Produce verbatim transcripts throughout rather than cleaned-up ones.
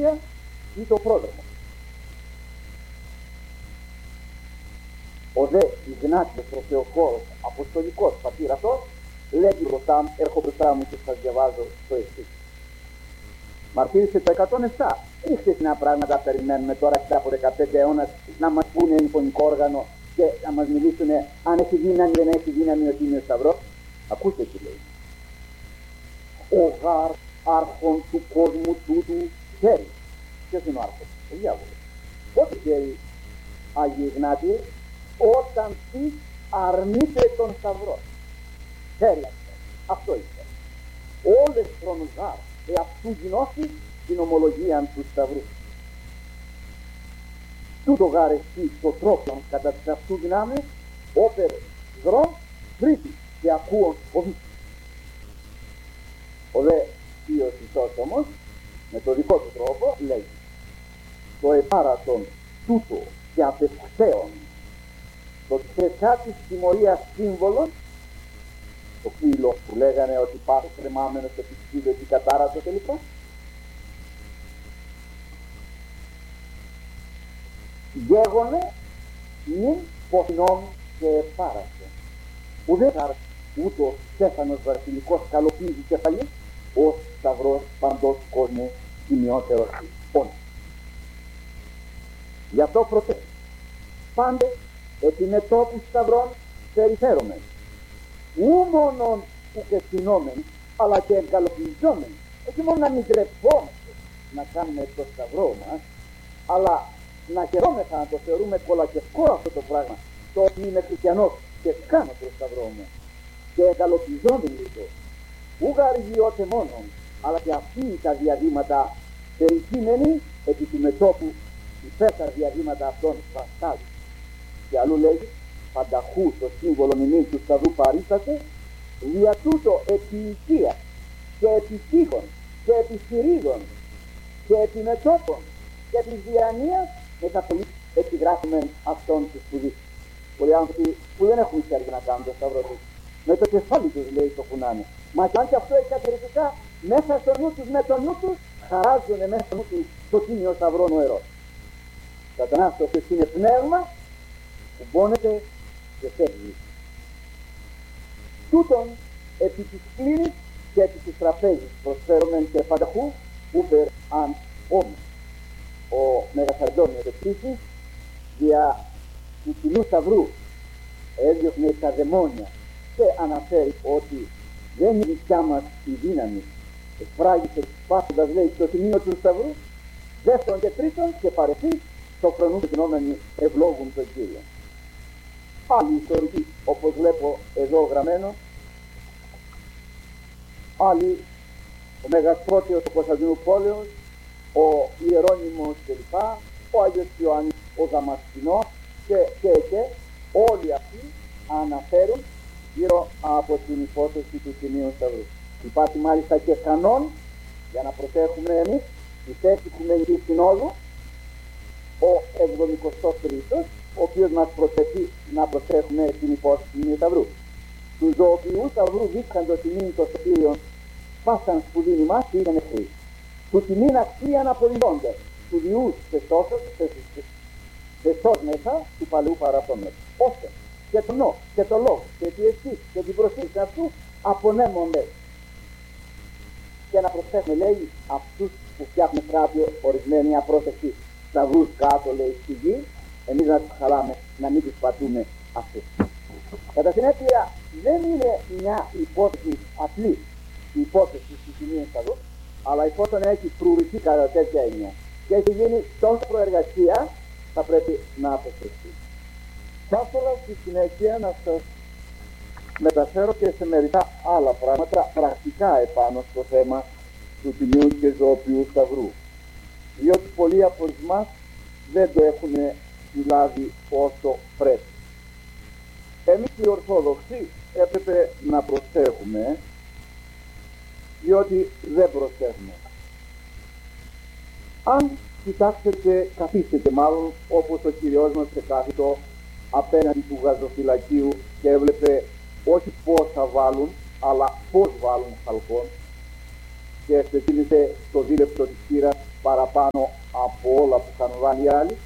συνέχεια ή το πρόδρομο. Ο δε Ιγνάτιος ο Θεοχώρος, αποστολικός πατήρ αυτός, λέγει μπροστά μου, έρχομαι μπροστά μου και σας διαβάζω το εξής. Μαρτύρησε το εκατόν επτά. Τι χθεσινά πράγματα περιμένουμε τώρα μετά από δεκαπέντε αιώνας να μας πούνε εμφωνικό όργανο και να μας μιλήσουν αν έχει δύναμη δεν έχει δύναμη ο Τίμιος Σταυρός. Ακούστε τι λέει. Ο γάρ άρχον του κόσμου τούτου χέρι. Ποιος είναι ο άρχον? Ο διάβολος. Πότε χέρι, Άγιε Ιγνάτιε? Όταν τι αρνείται τον Σταυρό. Χέρι αυτό. Αυτό είναι. Όλες χρόνους γάρ εαυτού γινώθη την ομολογία του Σταυρού. Τούτο γάρ εσύ το τρόπον κατά της αυτού δυνάμεις όπερ δρόμ τρίτη και ακούων οδείς. Ο δε Θείος Ιησός όμως με το δικό του τρόπο λέει το επάρατον τούτο και απευξέων το τεσσά της τιμωρίας σύμβολο, το φύλλο που λέγανε ότι πάθω κρεμάμενος και φύλλο και κατάρατο κλπ. Γέγονε μην ποθυνών και επάρασε. Ουδέ ούτε ο Στέφανος Βασιλικός καλοποίηση κεφαλής, ο Σταυρός παντός κόσμου τιμιότερος πόνος. Γι' αυτό προτείνω πάντες επιμετώπου Σταυρών περιφέρομεν, ου μόνον που κεστηνόμεν, αλλά και εγκαλοποιηθόμεν, όχι μόνο να μην τρεπόμαστε να κάνουμε το Σταυρό μας, αλλά να χαιρόμεθα να το θεωρούμε κολακευκό αυτό το πράγμα, το ότι είμαι χριστιανός και κάνω το Σταυρό μου και εγκαλοποιηθόμεν λίγο. Ου γαργιώτε μόνον, αλλά και αυτοί τα διαδήματα περικείμενοι επί του μετώπου υπέρ τα διαδήματα αυτών βαστάλουν. Και αλλού λέγει πανταχού το σύμβολο μνήμης του Σταυρού παρίσταται δια τούτο επί οικίας και επί τείχων και επί στηρίδων και επί μετώπων και επί διανοίας μεταπολίτες επιγράφουμε αυτόν του σπουδής. Πολλοί άνθρωποι που δεν έχουν ξέρει να κάνουν το Σταυρό τους με το κεφάλι τους λέει το κουνάνε. Μα και αν και αυτό εξαιρετικά μέσα στο νου τους, με το νου τους χαράζουν μέσα στο νου τους το Τίμιο Σταυρό νοερό. Σατανάς το οποίος είναι πνεύμα που μπώνεται και φεύγει. Τούτον επί της κλίνης και επί της τραπέζης προσφέρομεν και πανταχού ούπερ αν όμως. Ο Μεγαθαρντώνιος επίσης δια του Κοινού Σταυρού έδιωχνε τα δαιμόνια και αναφέρει ότι δεν είναι δικιά μας η δύναμη, εκφράγησε πάσοντας λέει το σημείο του Σταυρού, δεύτερον και τρίτον και παρεθείς το χρονούν γινόμενοι ευλόγουν τον Κύριο. Άλλοι ιστορικοί, όπως βλέπω εδώ γραμμένο, άλλοι, ο Μέγας Πρότεος του Κωνσταντινού Πόλεως, ο Ιερώνυμος κλπ, ο Άγιος Ιωάννης, ο Δαμασκηνός και, και, και, όλοι αυτοί αναφέρουν γύρω από την υπόθεση του Τιμίου Σταυρού. Υπάρχει μάλιστα και κανόν, για να προσέχουμε εμείς, της Έκτη Οικουμενικής Συνόδου, ο εβδομηκοστός τρίτος, ο οποίος μας προσθέτει να προσέχουμε την υπόθεση του Τιμίου Σταυρού. Του ζωοποιού Σταυρού δείξαντο τιμήν το σωτήριον, πάσαν σπουδήν ημάς και ήταν εχθροί. Του τιμήν αξίαν απολυντώντας, του διούς θεσός μέσα του παλαιού παραπτώμενος. Ώστε και το νο, και το λόγο, και τη αισθήση, και την προσήλωση αυτού απονέμονται. Και να προσθέσουμε, λέει, αυτούς που φτιάχνουν στράτιο ορισμένοι απρόσεκτοι σταυρούς κάτω, λέει, στη γη, εμείς να τους χαλάμε, να μην τους πατούμε αυτούς. Κατά συνέπεια, δεν είναι μια υπόθεση απλή η υπόθεση του Τιμίου Σταυρού, αλλά εφόσον έχει προυρηθεί κατά τέτοια έννοια και έχει γίνει τόσο προεργασία, θα πρέπει να αποφευθεί. Θα ήθελα στη συνέχεια να σας μεταφέρω και σε μερικά άλλα πράγματα πρακτικά επάνω στο θέμα του Τιμίου και Ζωοποιού Σταυρού, διότι πολλοί από εμάς δεν το έχουν λάβει όσο πρέπει. Εμείς οι Ορθόδοξοι έπρεπε να προσέχουμε, διότι δεν προσέχουμε. Αν κοιτάξετε, καθίσετε μάλλον, όπως ο Κυριός μας ξεκάθιτο απέναντι του γαζοφυλακίου και έβλεπε όχι πώς θα βάλουν, αλλά πώς βάλουν χαλκόν, και ξεκίνησε το δίλεπτο της πύρας παραπάνω από όλα που είχαν βάλει οι άλλοι.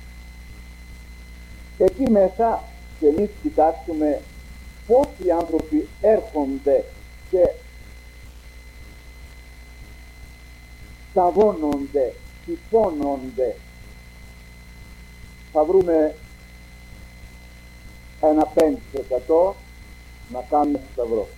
Εκεί μέσα και εμείς κοιτάξουμε πώς οι άνθρωποι έρχονται και σταγώνονται, τυπώνονται. Θα βρούμε ένα πέντε τοις εκατό να κάνουμε σταυρό.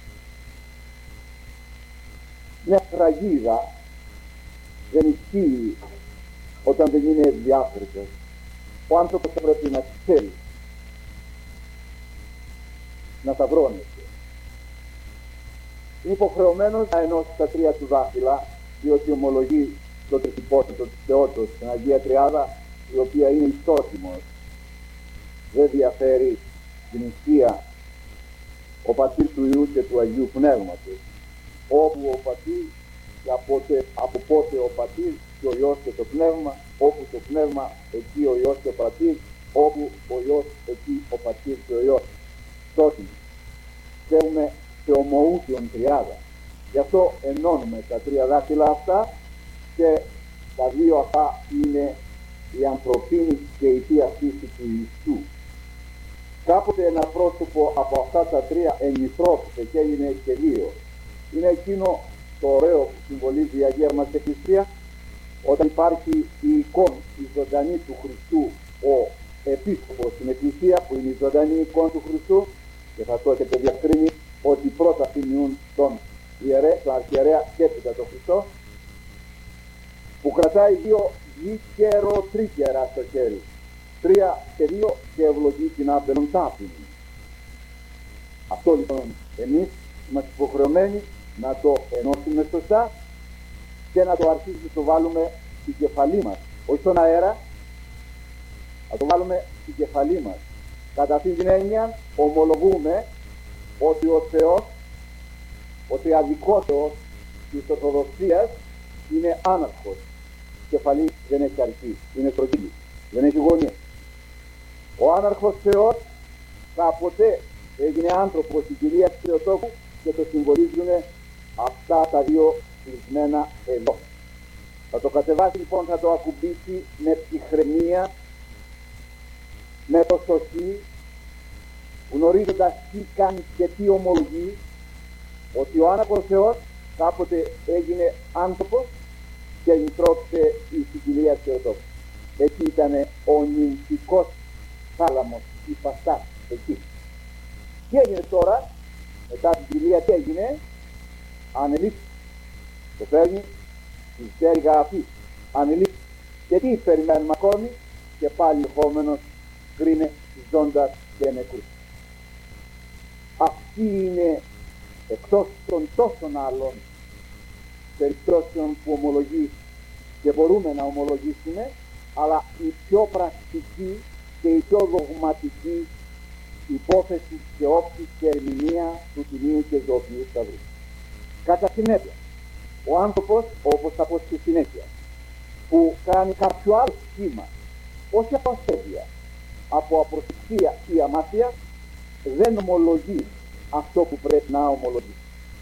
Μια φραγίδα δεν ισχύει όταν δεν είναι διάφρετος. Ο άνθρωπος θα πρέπει να ξέρει να σταυρώνεται. Είναι υποχρεωμένος να ενώσει τα τρία του δάχτυλα, διότι ομολογεί το τριπόσιτο του Θεότος στην Αγία Τριάδα, η οποία είναι ισότιμος. Δεν διαφέρει την ουσία ο πατήρ του Υιού και του Αγίου Πνεύματος. Όπου ο πατήρ και από πότε, από πότε ο πατήρ και ο Υιός και το Πνεύμα, όπου το Πνεύμα εκεί ο Υιός και ο πατήρ, όπου ο Υιός εκεί ο πατήρ και ο Υιός. Τότε θέλουμε σε ομοούτιον τριάδα. Γι' αυτό ενώνουμε τα τρία δάχτυλα αυτά και τα δύο αυτά είναι η ανθρωπίνη και η Θεία Φύση του Ιησού. Κάποτε ένα πρόσωπο από αυτά τα τρία ενυθρώθηκε και έγινε και δύο. Είναι εκείνο το ωραίο που συμβολίζει η Αγία μας Εκκλησία, όταν υπάρχει η εικόνα, η ζωντανή του Χριστού, ο επίσκοπος στην Εκκλησία, που είναι η ζωντανή εικόνα του Χριστού, και θα το έχετε διακρίνει ότι πρώτα θυμιούν τον ιερέα, τον αρχιερέα και έπειτα τον Χριστό, που κρατάει δύο γικεροτρίκερα στο χέρι. Τρία και δύο και ευλογεί την άμπελον τάπινη. Αυτό λοιπόν εμείς είμαστε υποχρεωμένοι να το ενώσουμε σωστά και να το αρχίσουμε να το βάλουμε στην κεφαλή μας. Όχι στον αέρα, να το βάλουμε στην κεφαλή μας. Κατά αυτήν την έννοια ομολογούμε ότι ο Θεός, ο τριαδικός Θεός της Ορθοδοξίας είναι άναρχος. Η κεφαλή δεν έχει αρχή, είναι στρογγύλη, δεν έχει γωνία. Ο άναρχος Θεός κάποτε έγινε άνθρωπος στην Κυρία του Θεοτόκου και το συμβολίζουν αυτά τα δύο κλεισμένα εδώ. Θα το κατεβάσει λοιπόν, θα το ακουμπήσει με ψυχραιμία, με προσοχή, γνωρίζοντας τι κάνει και τι ομολογεί, ότι ο άναρχος Θεός κάποτε έγινε άνθρωπος και ενυθρώθηκε η Κυρία του Θεοτόκου. Εκεί ήταν ο νυμφικός θάλαμος, η φαστά εκεί. Τι έγινε τώρα, μετά την κοιλία τι έγινε, ανελήφθη. Το παίρνει, τη στέριγα αυτή, ανελήφθη. Και τι περιμένουμε ακόμη, και πάλι ερχόμενος κρίνε ζώντας και νεκρούς. Αυτή είναι, εκτός των τόσων άλλων περιπτώσεων που ομολογεί και μπορούμε να ομολογήσουμε, αλλά η πιο πρακτική και η πιο δογματική υπόθεση και όψη και ερμηνεία του Τιμίου και Ζωοποιού Σταυρού. Κατά συνέπεια, ο άνθρωπος, όπως θα πω στη συνέχεια, που κάνει κάποιο άλλο σχήμα, όχι από ασέβεια, από απροσεξία ή αμάθεια, δεν ομολογεί αυτό που πρέπει να ομολογεί.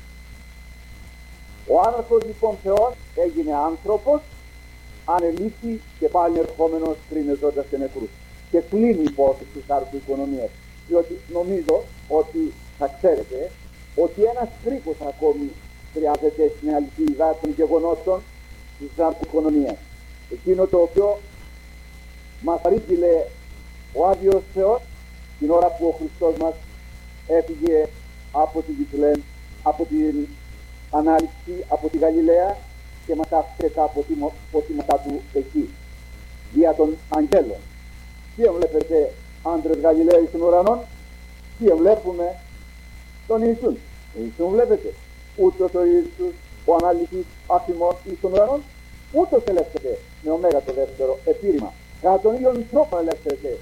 Ο άναρχος λοιπόν Θεός έγινε άνθρωπος, ανελήφθη και πάλι ερχόμενος κρίνε ζώντας και νεκρούς. Και κλείνει η υπόθεση της άρθρου οικονομίας. Διότι νομίζω ότι θα ξέρετε ότι ένας κρίκος ακόμη χρειάζεται στην αληθίδα των γεγονότων της άρθρου οικονομίας. Εκείνο το οποίο μας παρήγγειλε ο Άγιος Θεός την ώρα που ο Χριστός μας έφυγε από τη Βιθλεέμ, από την Ανάληψη, από τη Γαλιλαία και μας άφησε τα αποτιμώτα του εκεί, δια των αγγέλων. Τι βλέπετε άντρες Γαλιλαίοι στον ουρανό, τι βλέπουμε, τον Ιησούν. Ιησούν βλέπετε, ούτως ο Ιησούς, ο αναλυτής άθιμος εις τον ουρανό, ούτως ελεύθερε με ωμέγα το δεύτερο επίρρημα. Κατά τον ίδιο τρόπο ελεύθερε.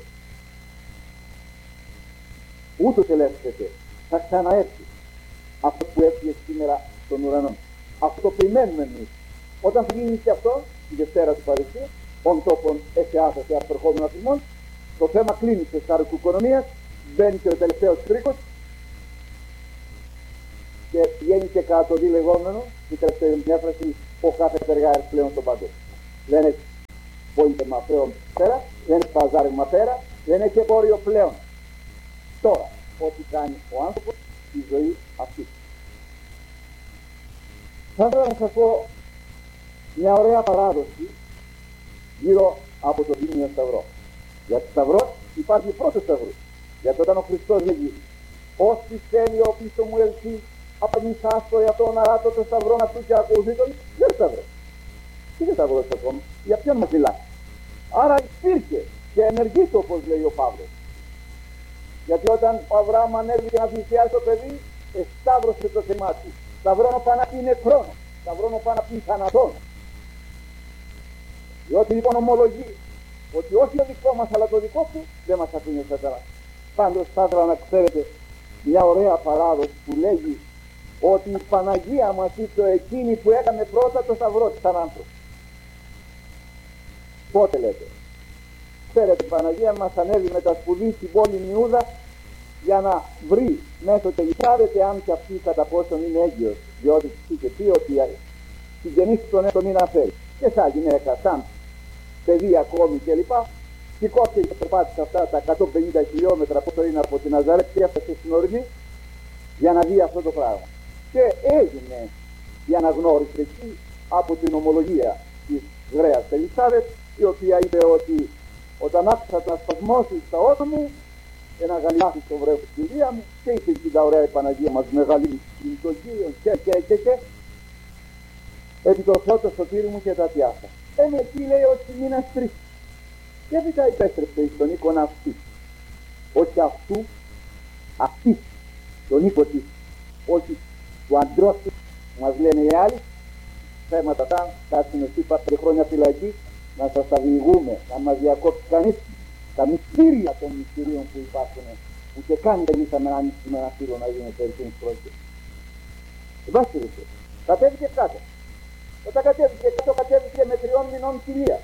Ούτως ελεύθερε. Θα ξαναέρθει αυτό που έφυγε σήμερα στον ουρανό. Αυτό το περιμένουμε εμείς. Όταν θα γίνει και αυτό, τη Δευτέρα του Παρισίου, ον τόπον εσεάσα σε απερχόμενο αφημών, το θέμα κλείνει σε στάρους του οικονομίας, μπαίνει και ο τελευταίος κρίκος και βγαίνει και κατά το δι λεγόμενο επιτρέψτε την έφραση, ο κάθε περγάρης πλέον στον παντό. Δεν έχει πωλήτευμα πλέον πέρα, δεν έχει παζάρευμα πέρα, δεν έχει εμπόριο πλέον. Τώρα, ό,τι κάνει ο άνθρωπος στη ζωή αυτή. Θα ήθελα να σας πω μια ωραία παράδοση γύρω από τον Τίμιο Σταυρό. Για το Σταυρό υπάρχει πρώτο Σταυρό. Γιατί όταν ο Χριστός λέγει «Όσοι θέλει ο πίσω μου ελθεί, απομισάς το εαυτόν αράτω το Σταυρό αυτού και ακολουθεί τον δεν Σταυρό». Τι δεν Σταυρός ακόμα, για ποιον μας μιλάει. Άρα υπήρχε και ενεργείται, όπως λέει ο Παύλος. Γιατί όταν ο Αβραάμ ανέβηκε να θυσιάσει το παιδί, εσταύρωσε το θεμά του. Σταυρώνω πάνω απ' νεκρόν, σταυρώνω πάνω απ' θανατών. Διότι λοιπόν ομολογεί ότι όχι το δικό μας αλλά το δικό του, δεν μας αφήνει ο Σατανάς. Πάντως θα ήθελα να ξέρετε μια ωραία παράδοση που λέγει ότι η Παναγία μας είπε εκείνη που έκανε πρώτα το Σταυρό σαν άνθρωπο. Πότε λέτε? Ξέρετε, η Παναγία μας ανέβη με τα σπουδή στην πόλη Ιούδα για να βρει μέσω τελειφράδεται αν και αυτή κατά πόσον είναι έγκυος, διότι της είχε πει ότι συγγενείς τον έτο μην αναφέρει. Και σαν γυναίκα, σαν παιδί ακόμη κλπ. Σηκώθηκε και περπάτησε αυτά τα εκατόν πενήντα χιλιόμετρα πόσο είναι από την Ναζαρέτ και έφτασε στην ορεινή για να δει αυτό το πράγμα. Και έγινε η αναγνώριση εκεί από την ομολογία της Γρέας Ελισάβετ, η οποία είπε ότι όταν άκουσα τον ασπασμό σου στα ότα μου, ένα γαλιάθι στο βρέφο στη δουλειά μου και είπε εκεί τα ωραία η Παναγία μας μεγαλύνει των Κύριων και και και και επί το Θεό το σωτήρι μου και τα τιάσα. Έμε εκεί λέει ότι μήνας τρεις. Και έπειτα υπέστρεψε εις τον οίκον αυτή. Όχι αυτού, αυτή, τον οίκο της, όχι του αντρός της, μας λένε οι άλλοι, θέματα τα, κάτσουμε εσύ πέντε χρόνια φυλακή, να σας τα διηγούμε, να μας διακόψει κανείς τα μυστήρια των μυστηρίων που υπάρχουν, που και καν δεν ήσαμε να ανοίξουμε ένα φύλλο να γίνει περισσότερες πρόκειται. Εν πάση περιπτώσει, κατέβηκε κάτω. Όταν κατέβηκε κάτω, κατέβηκε με τριών μηνών κοιλία.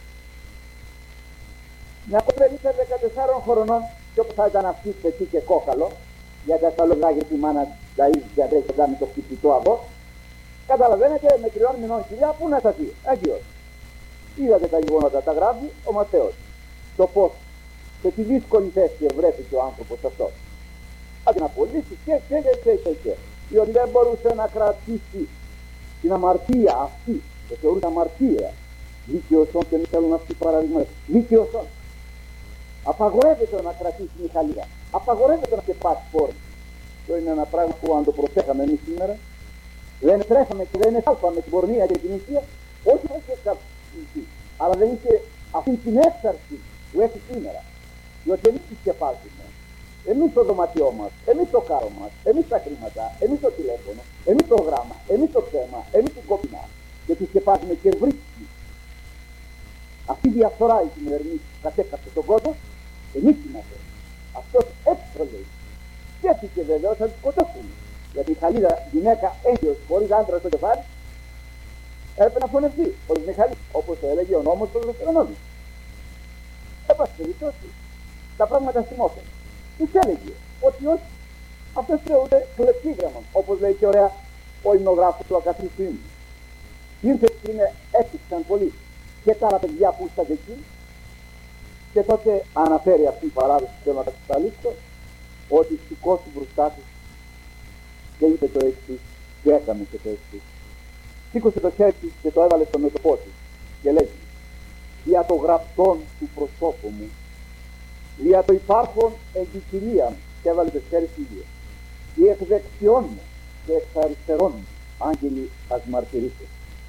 Μια κοπελίτσα δεκατεσσάρων χρονών, και όπως θα ήταν αυτή πετή και κόκαλο, γιατί αυτά λόγια τη μάνα τα ίδια τρέχει με το χτυπητό από, καταλαβαίνετε με τριών μηνών κοιλιά πού να σταθεί, αγίος. Είδατε τα γεγονότα, τα γράφει ο Ματθαίος. Το πώς, σε τι δύσκολη θέση βρέθηκε ο άνθρωπος αυτός. Άντε να πωλήσει και και και και και και. Διότι δεν μπορούσε να κρατήσει την αμαρτία αυτή, το θεωρούσε αμαρτία. Δίκαιος και μη θέλουν αυτοί οι παραδείγματες. Δίκαιος. Απαγορεύεται να κρατήσει η χαλίδα. Απαγορεύεται να σκεπάσει φόρμα. Αυτό είναι ένα πράγμα που αν το προσέχαμε εμείς σήμερα, δεν τρέφαμε και δεν εσάλπαμε την πορνεία και την νησία, όχι όχι εξαρτήσει, αλλά δεν είχε αυτή την έξαρση που έχει σήμερα. Διότι εμείς τη σκεπάζουμε. Εμείς το δωματιό μας, εμείς το κάρο μας, εμείς τα χρήματα, εμείς το τηλέφωνο, εμείς το γράμμα, εμείς το θέμα, εμείς την κόπινα. Και τη σκεπάζουμε και βρίσκει. Αυτή η διαφθορά η σημερινή κατέκαψε τον κόσμο, εμείς είμαστε. Αυτός έτσι το λέει. Σκέφτηκε βεβαίως θα τη σκοτώσουν. Γιατί η χαλίδα γυναίκα έγκυος χωρίς άντρα στο κεφάλι έπρεπε να φωνευτεί χωρίς Μιχαλή, όπως το έλεγε ο νόμος του Δευτερονόμου. Εν πάση περιπτώσει, τα πράγματα θυμόταν. Τους έλεγε ότι όχι, αυτός θεωρούνται κλεπτήγραμμον, όπως λέει και ωραία ο υμνογράφος του Ακαθρίστου. Ήρθε και είναι έφτιαξαν πολύ και τα άλλα παιδιά που ήσταν εκεί, και τότε αναφέρει αυτή η παράδοση που θέλω να τα καταλήξω, ότι σηκώσει μπροστά του και είπε το εξής, και έκανε και το εξής. Σήκωσε το χέρι του και το έβαλε στο μέτωπό του και λέει: «Δια το γραπτόν του προσώπου μου, δια το υπάρχον εγκυκλία μου», και έβαλε το χέρι του ίδιο. «Η εκ δεξιών μου και εξ αριστερών μου, άγγελοι, ας μαρτυρήσω.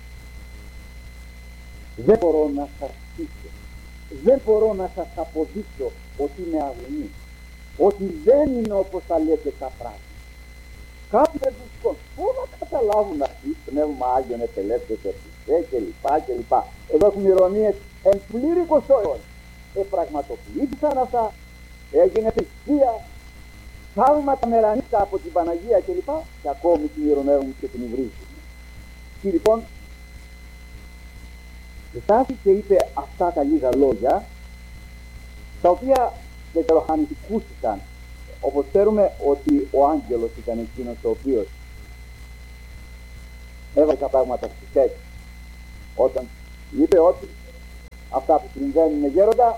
Δεν μπορώ να σας πείσω, δεν μπορώ να σας αποδείξω ότι είναι αγνή, ότι δεν είναι όπως τα λέτε τα πράγματα. Κάποιοι δεν τους πω, πού να καταλάβουν αυτοί, πνεύμα Άγιον επελεύθερος και και λοιπά και λοιπά. Εδώ έχουν ηρωνίες εν πλήρη εικοστό αιώνα. Επραγματοποιήθηκαν αυτά, έγινε θρησκεία, θαύματα μερανίστα από την Παναγία και λοιπά, και ακόμη την ηρωνεύουν και την υβρίζουν. Και λοιπόν, στάθηκε και είπε αυτά τα λίγα λόγια, τα οποία δευτεροχανητικούστηκαν. Όπως ξέρουμε ότι ο άγγελος ήταν εκείνος ο οποίος έβαλε τα πράγματα στη θέση. Όταν είπε ότι αυτά που συμβαίνουν γέροντα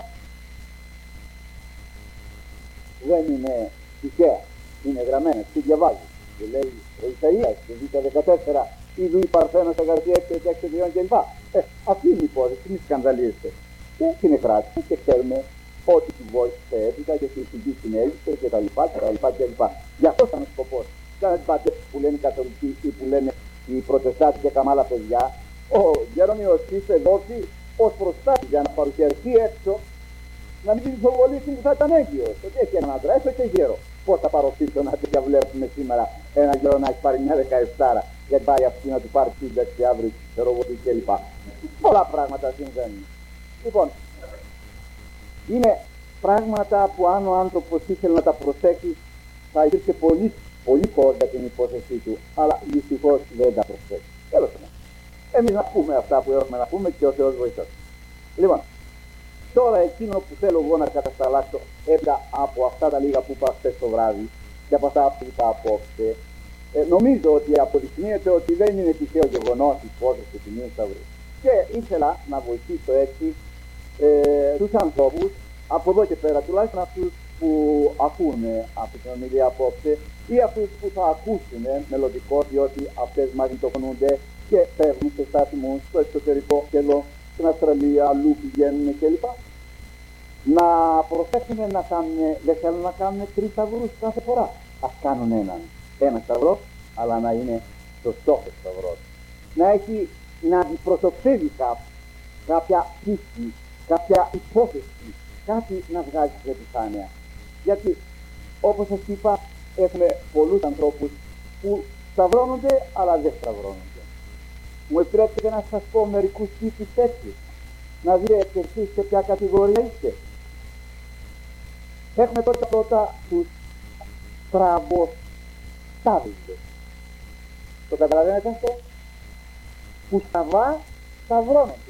δεν είναι τυχαία, είναι γραμμένα, τι διαβάζει. Και λέει ο Ισαΐας, το Β' δεκατέσσερα, είδου η παρθένος αγαρτή έξω και έξω τριών κλπ. Ε, αυτή είναι η υπόθεση, μη σκανδαλίζεται. Και την εκράτησε και ξέρουμε ότι την βόηθησε έπειτα και τη φυγή συνέβησε και τα λοιπά και τα λοιπά και τα λοιπά. Γι' αυτό ήταν ο σκοπός. Σαν να πάτε που λένε οι καθολικοί ή που λένε οι προτεστάτοι και καμάλα παιδιά, ο Γέρονιος ήρθε δόθη ως προστάτη για να παρουσιαστεί έξω, να μην δυσοβολήσει που θα ήταν έγκυος. Ότι έχει έναν άντρα, έστω και γέρο. Πώς θα παροθήσω να τη διαβλέψουμε σήμερα ένα γέρο να έχει πάρει μια δεκαεφτάρα γιατί πάει αυτή να του πάρει σύνταξη αύριο, ρομποτική κλπ. Πολλά πράγματα συμβαίνουν. Λοιπόν, είναι πράγματα που αν ο άνθρωπος ήθελε να τα προσέξει θα υπήρχε πολύ, πολύ χώρο για την υπόθεσή του, αλλά δυστυχώς δεν τα προσέξει. Τέλος πάντων. Εμείς να πούμε αυτά που έχουμε να πούμε και ο Θεός βοηθός. Λοιπόν, τώρα εκείνο που θέλω εγώ να κατασταλάξω έπειτα από αυτά τα λίγα που είπα χθες το βράδυ και από αυτά που είπα απόψε, ε, νομίζω ότι αποδεικνύεται ότι δεν είναι τυχαίο γεγονός η υπόθεση του Νίου Σταυρού. Και ήθελα να βοηθήσω έτσι ε, τους ανθρώπους από εδώ και πέρα, τουλάχιστον αυτούς που ακούνε από την ομιλία απόψε ή αυτούς που θα ακούσουν μελλοντικό, διότι αυτές μαγνητοφωνούνται και παίρνουν σε σταθμούς στο εξωτερικό και εδώ στην Αυστραλία, αλλού πηγαίνουν κλπ. Να προσέξουν να κάνουν, δεν θέλουν να κάνουν τρεις σταυρούς κάθε φορά. Ας κάνουν έναν, ένα σταυρό, αλλά να είναι σωστός ο σταυρός. Να έχει, να αντιπροσωπεύει κάποιο, κάποια πίστη, κάποια υπόθεση, κάτι να βγάζει στην επιφάνεια. Γιατί, όπως σας είπα, έχουμε πολλούς ανθρώπους που σταυρώνονται, αλλά δεν σταυρώνονται. Μου επιτρέπετε να σας πω μερικούς τύπους τέτοιους, να δείτε και εσείς σε ποια κατηγορία είστε. Έχουμε πρώτα πρώτα τους στραβοσταύριδες. Το καταλαβαίνετε αυτό? Που σταβά σταυρώνονται.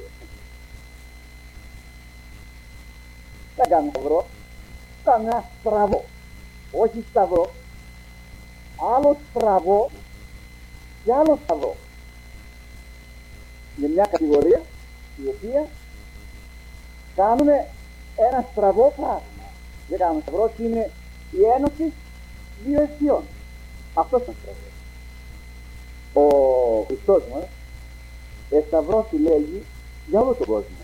Δεν κάνουν σταυρό, κάνουν ένα στραβό. Όχι σταυρό, άλλο στραβό και άλλο σταυρό. Είναι μια κατηγορία η οποία κάνουν ένα στραβό πράγμα. Δεν κάνουν σταυρό, είναι η ένωση δύο αισθιών. Αυτός είναι ο σταυρός. Ο Χριστός μας εσταυρώθη, λέγει, για όλο τον κόσμο.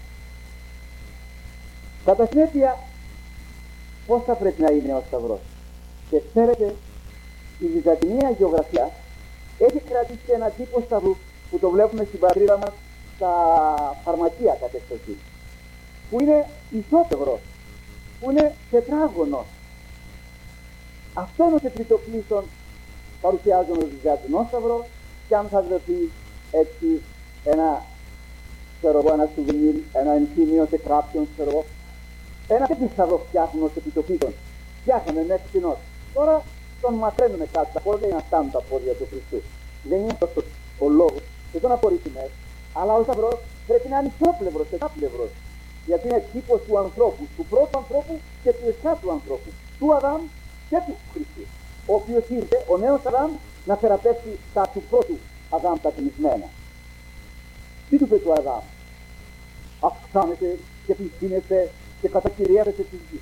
Κατά συνέπεια, πώς θα πρέπει να είναι ο σταυρός? Και ξέρετε, η βυζαντινή αγιογραφία έχει κρατήσει ένα τύπο σταυρού που το βλέπουμε στην πατρίδα μας στα φαρμακεία κατ' εξοχή, που είναι ισότευρος, που είναι τετράγωνος. Αυτόν ως επιτοπλίστων παρουσιάζουν ο βυζαντινό σταυρό, και αν θα βρεθεί έτσι ένα, ξέρω εγώ, ένα σουβενίρ, ένα ενθύμιο σε κάποιον, ξέρω εγώ, ένα τέτοιο σταυρό φτιάχνουν ως επιτοπλίστων. Φτιάχναμε μέχρι την ώρα. Τώρα τον μαθαίνουμε κάτω τα πόδια για να φτάνουν τα πόδια του Χριστού. Δεν είναι αυτός ο λόγος, δεν τον απορρίφθημε, αλλά ο σταυρός πρέπει να είναι ισόπλευρος, εξάπλευρος. Γιατί είναι τύπος του ανθρώπου, του πρώτου ανθρώπου και του εσχάτου ανθρώπου, του Αδάμ και του Χριστού, ο οποίος ήρθε, ο νέος Αδάμ, να θεραπεύσει τα του πρώτου Αδάμ τα κινησμένα. Τι του είπε του Αδάμ? Αυξάνεται και πληθύνεται και κατακυριεύεται τη γη.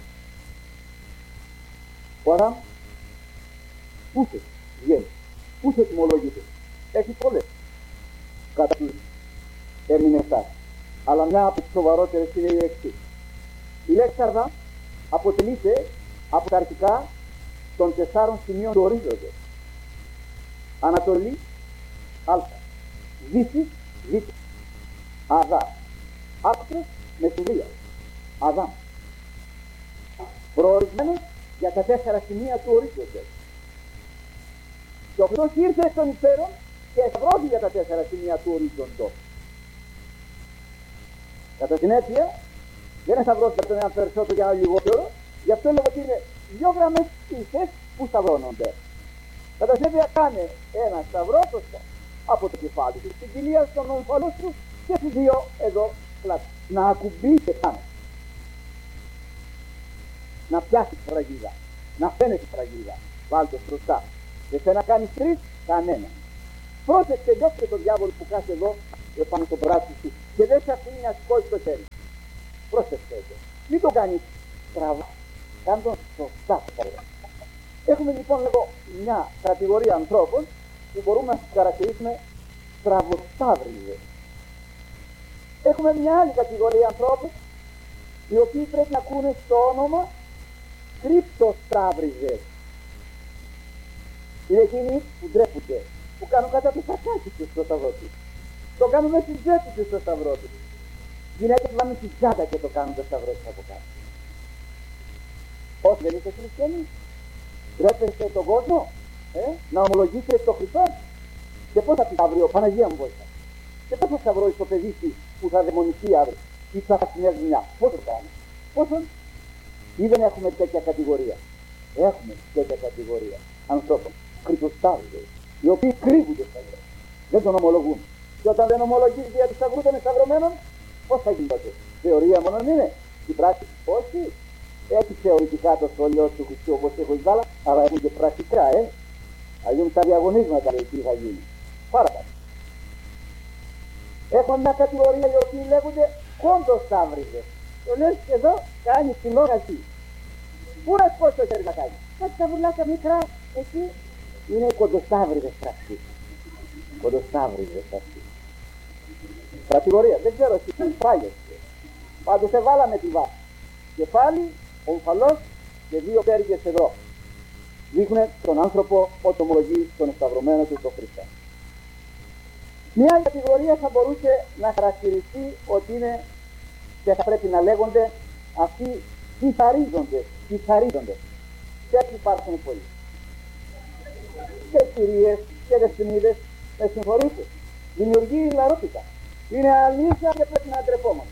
Ο Αδάμ πούσε βγαίνει, πούσε τιμολογείται. Έχει πολλές κατά τους ερμηνευτάς. Αλλά μια από τις σοβαρότερες είναι η εξής. Η λέξη Αδάμ αποτελείται από τα αρχικά των τεσσάρων σημείων του ορίζοντος. Ανατολή, Α. Δύση, Β. Αδάμ. Άκρος, Μεσουλία. Αδάμ. Προορισμένος για τα τέσσερα σημεία του ορίζοντος. Και ο Χριστός ήρθε εκ των υστέρων και εσταυρώθηκε για τα τέσσερα σημεία του ορίζοντος. Κατά συνέπεια, δεν εσταυρώθηκε από τον ένα περισσότερο και ένα λιγότερο, γι' αυτό λέω ότι είναι δύο γραμμές ίσες που σταυρώνονται. Κατά συνέπεια, κάνε ένα σταυρό σωστό από το κεφάλι του, στην κοιλία στον ομφαλός του και στους δύο εδώ πλάτη. Να ακουμπήσει και κάνε. Να πιάσει τη φραγίδα, να φαίνεται τη φραγίδα. Βάλτε μπροστά. Δεν θέλει να κάνει τρεις, κανένα. Πρόσεξε, διώξτε τον διάβολο που κάθεται εδώ επάνω στο μπράτσο σου και δεν σε αφήνει να σηκώσει το χέρι. Πρόσεξε το. Μην το κάνεις στραβά. Κάνε τον σωστά. Έχουμε λοιπόν εδώ μια κατηγορία ανθρώπων που μπορούμε να τους χαρακτηρίσουμε στραβοσταύριδες. Έχουμε μια άλλη κατηγορία ανθρώπων οι οποίοι πρέπει να ακούνε στο όνομα κρύπτοσταύριδες. Είναι εκείνοι που ντρέπονται, που κάνουν κατά το σακάκι τους στο σταυρό τους. Το κάνουν μέσα στην τσέπη τους στο σταυρό τους. Γυναίκες που βάλουν στην τσάντα και το κάνουν το σταυρό τους από κάτω. Όσοι δεν είστε χριστιανοί, ντρέπεστε τον κόσμο, ε, να ομολογήσετε το Χριστό. Και πώς θα πει αύριο, Παναγία μου βοηθά. Και πώς θα βρω στο παιδί σου που θα δαιμονιστεί αύριο ή θα χάσει μια δουλειά. Πώς το κάνει, πόσο. Ή δεν έχουμε τέτοια κατηγορία. Έχουμε τέτοια κατηγορία ανθρώπων, κρυπτοσταύριδες, οι οποίοι κρύβουν το σταυρό. Δεν τον ομολογούν. Και όταν δεν ομολογείς δια του σταυρού των σταυρωμένων, πώς θα γίνει τότε. Θεωρία μόνο είναι. Στην πράξη, όχι. Έχει θεωρητικά το σχολείο του Χριστού όπως έχω βάλα, αλλά έχουν και πρακτικά, ε. Θα γίνουν τα διαγωνίσματα, λέει, τι θα γίνει. Πάρα πολύ. Έχω μια κατηγορία οι οποίοι λέγονται κοντοσταύριδες. Το λες εδώ, κάνει τηλεόραση. Πού να σκώσει το χέρι να κάνει. Κάτι τα βουλάκια μικρά, εκεί είναι κοντοσταύριδες πρακτικές. Κοντοσταύριδες αυτοί. Κατηγορία, δεν ξέρω εσύ τι φάγεσαι. Πάντως σε βάλαμε τη βάση. Κεφάλι, ομφαλός και δύο πέργες εδώ. Δείχνουν τον άνθρωπο ότι ομολογεί τον σταυρωμένο του το Χριστό. Μια άλλη κατηγορία θα μπορούσε να χαρακτηριστεί ότι είναι και θα πρέπει να λέγονται αυτοί κυθαρίζοντες, κυθαρίζοντες. Και έτσι υπάρχουν πολλοί. Και κυρίες και δεσποινίδες, με συγχωρείτε, δημιουργεί λαρότητα. Είναι αλήθεια και πρέπει να ντρεπόμαστε.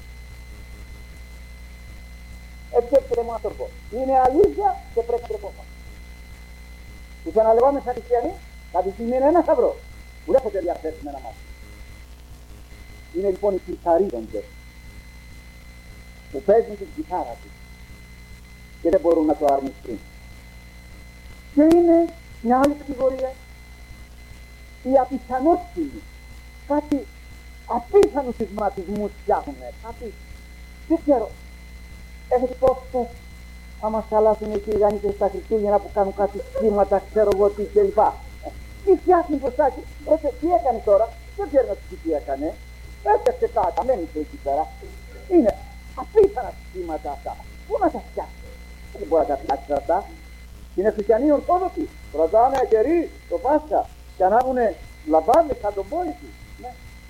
Επιτρέψτε μου να το πω. Είναι αλήθεια και πρέπει να ντρεπόμαστε. Τους αναλεγόμαστε σαν χριστιανοί, αυτή τη στιγμή είναι ένα σταυρό. Που δεν έχετε διαθέσει με ένα μάτι. Είναι λοιπόν οι κιθαρίζοντες που παίζουν την κιθάρα τους και δεν μπορούν να το αρνηθούν. Και είναι μια άλλη κατηγορία, οι απιθανότιμοι, κάτι απίθανους συσματισμούς φτιάχνουν, κάτι, δεν ξέρω, έχετε πόστο, θα μας χαλάσουν οι Κυριγανίτες στα Χριστούγεννα που κάνουν κάτι σχήματα, ξέρω εγώ τι κλπ. Τι φτιάχνει μπροστά και, έτσι, τι έκανε τώρα, δεν ξέρω να τι έκανε, έφτιαξε κάτι, μένετε εκεί πέρα, είναι απίθανα σχήματα αυτά, πού να τα φτιάξει, δεν μπορεί να τα φτιάξει αυτά. Είναι χριστιανοί Ορθόδοξοι, κρατάνε κερί το Πάσχα και ανάβουνε λαμπάδες σαν τον πόλη του. Ναι.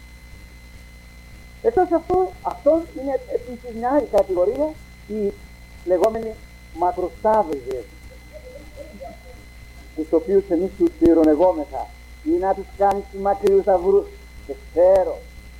Εκτός αυτού, αυτό είναι επίσης μια άλλη κατηγορία, οι λεγόμενοι μακροσταύριδες, τους οποίους εμείς τους πυρονεγόμεθα, ή να τους κάνεις τους μακριούς σταυρούς. Και ξέρω,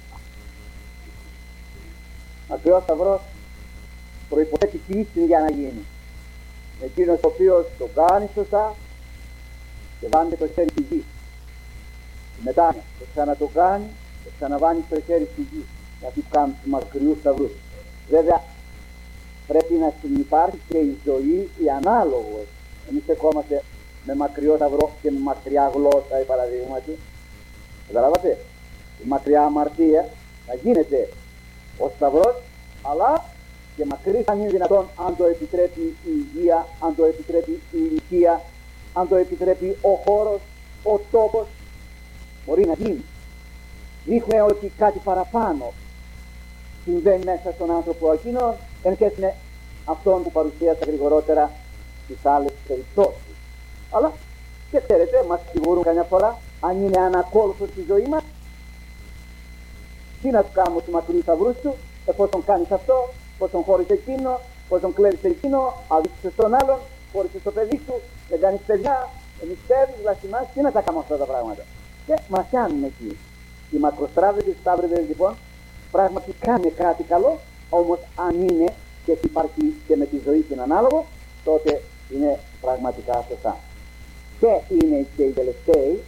μακριός σταυρός προϋποθέτει πίστη για να γίνει. Εκείνος ο οποίος το κάνει σωστά και βάνει το χέρι στη γη. Μετά το ξανατο κάνει και ξαναβάνει το χέρι στη γη. Γιατί κάνουν τους μακριούς σταυρούς. Βέβαια πρέπει να συνυπάρχει και η ζωή η ανάλογος. Εμείς στεκόμαστε με μακριό σταυρό και με μακριά γλώσσα, η παραδείγματι. Καταλάβατε, η μακριά αμαρτία θα γίνεται ο σταυρός, αλλά και μακρύς αν είναι δυνατόν, αν το επιτρέπει η υγεία, αν το επιτρέπει η ηλικία, αν το επιτρέπει ο χώρος, ο τόπος, μπορεί να γίνει. Δείχνει ότι κάτι παραπάνω συμβαίνει μέσα στον άνθρωπο εκείνο, εν σχέση με αυτόν που παρουσίασα γρηγορότερα στις άλλες περιπτώσεις. Αλλά και ξέρετε, μας σιγουρούν καμιά φορά, αν είναι ανακόλουθος στη ζωή μας, τι να του κάνουμε τους μακρύους σταυρούς του, εφόσον κάνεις αυτό, εφόσον χώρισε εκείνο, εφόσον κλέβεις εκείνο, αδείξεις στον άλλον, χώρισες το παιδί σου, δεν κάνεις παιδιά, εμιστεύεις, βλαστημάς, τι να τα κάνουμε αυτά τα πράγματα. Και μας κάνουν εκεί. Οι μακροστράβδες, σταύριδες λοιπόν, πράγματι κάνουν κάτι καλό, όμως αν είναι και υπάρχει και με τη ζωή την ανάλογο, τότε είναι πραγματικά σωστά. Και είναι και οι τελευταίοι,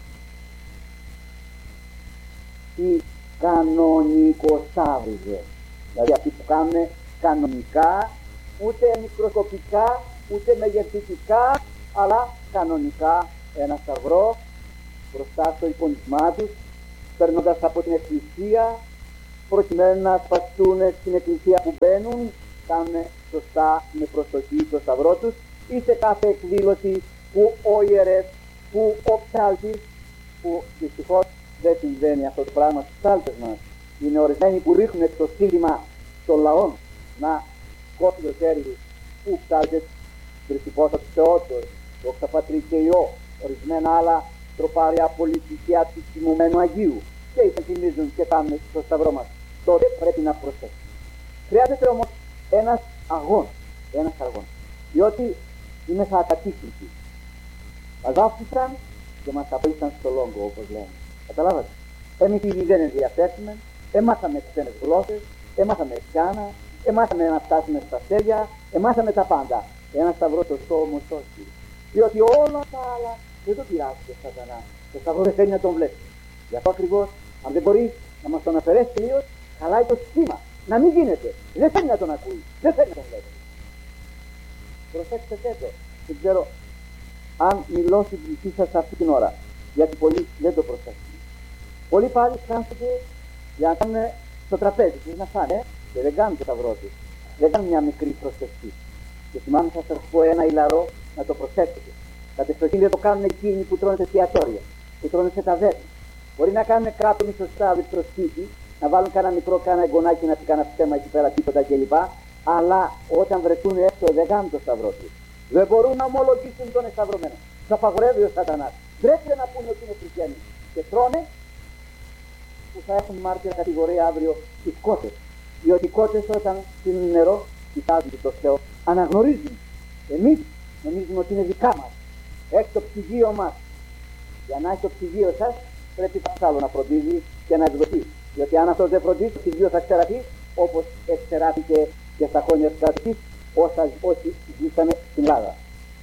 οι κανονικοσταύριδες. Δηλαδή αυτοί που κάνουν κανονικά, ούτε μικροσκοπικά, ούτε μεγεθυντικά, αλλά κανονικά ένα σταυρό μπροστά στο εικονισμά τους περνώντας από την εκκλησία, προκειμένου να ασπαστούν στην εκκλησία που μπαίνουν, κάνουν σωστά με προσοχή το σταυρό τους, ή σε κάθε εκδήλωση που ο ιερεύς, που ο ψάλτης, που δυστυχώς δεν συμβαίνει αυτό το πράγμα στους ψάλτες μας. Είναι ορισμένοι που ρίχνουν το σύνθημα των λαών να κόψει το χέρι που ψάλτες, δυστυχώς από τους Θεότος, δόξα Πατρί και Υιό, ορισμένα άλλα τροπάρια πολιτικά του τιμωμένου Αγίου, και υπενθυμίζουν και κάνουν στο σταυρό μας. Τότε πρέπει να προσέξουμε. Χρειάζεται όμως ένας αγών, ένας αγών, διότι είναι θα ακατήχητοι. Μας άφησαν και μας απέλησαν στο λόγο, όπως λέμε. Καταλάβατε. Εμείς ήδη δεν ενδιαφέρθουμε, εμάθαμε ξένες γλώσσες, εμάθαμε πιάνα, εμάθαμε να φτάσουμε στα αστέρια, εμάθαμε τα πάντα. Ένα σταυρό σωστό όμως όχι. Διότι όλα τα άλλα δεν το πειράζει το σατανά. Το σταυρό δεν θέλει να τον βλέπει. Γι' αυτό ακριβώς, αν δεν μπορεί να μας τον αφαιρέσει τελείως, χαλάει το σχήμα. Να μην γίνεται. Δεν θέλει να τον ακούει. Δεν θέλει να τον βλέπει. Προσέξτε το. Δεν ξέρω αν μιλώ στην πλησή σας αυτή την ώρα. Γιατί πολλοί δεν το προσέξουν. Πολλοί πάλι σκάνσονται για να κάνουν στο τραπέζι τους να φάνε και δεν κάνουν το σταυρό τους. Δεν κάνουν μια μικρή προσευχή. Και θυμάμαι θα σας πω ένα ηλαρό να το προσέξετε. Τα τεστοχίλια το κάνουν εκείνοι που τρώνε σε εστιατόρια, που τρώνε σε ταβέρνες. Μπορεί να κάνουν κάτω μισοστάδι στο σπίτι, να βάλουν κάνα μικρό κάνα εγγονάκι να πει κάνα ψέμα εκεί πέρα τίποτα κλπ. Αλλά όταν βρεθούν έξω δεν κάνουν το σταυρό τους. Δεν μπορούν να ομολογήσουν τον εσταυρωμένο. Τους απαγορεύει ο σατανάς. Πρέπει να πούνε ότι είναι χριστιανοί. Και τρώνε που θα έχουν μάρτυρα κατηγορία αύριο οι κότες. Διότι οι κότες όταν πίνουν νερό, κοιτάζουν το Θεό, αναγνωρίζουν. Εμείς νομίζουμε ότι είναι δικά μας. Έχει το ψυγείο μας. Για να έχει το ψυγείο σας πρέπει το άλλο να φροντίζει και να εκδοθεί. Διότι αν αυτό δεν φροντίζει, το ψυγείο θα ξεραθεί όπως εξεράφηκε και στα χρόνια της κατοχής όσοι ζήσανε στην Ελλάδα.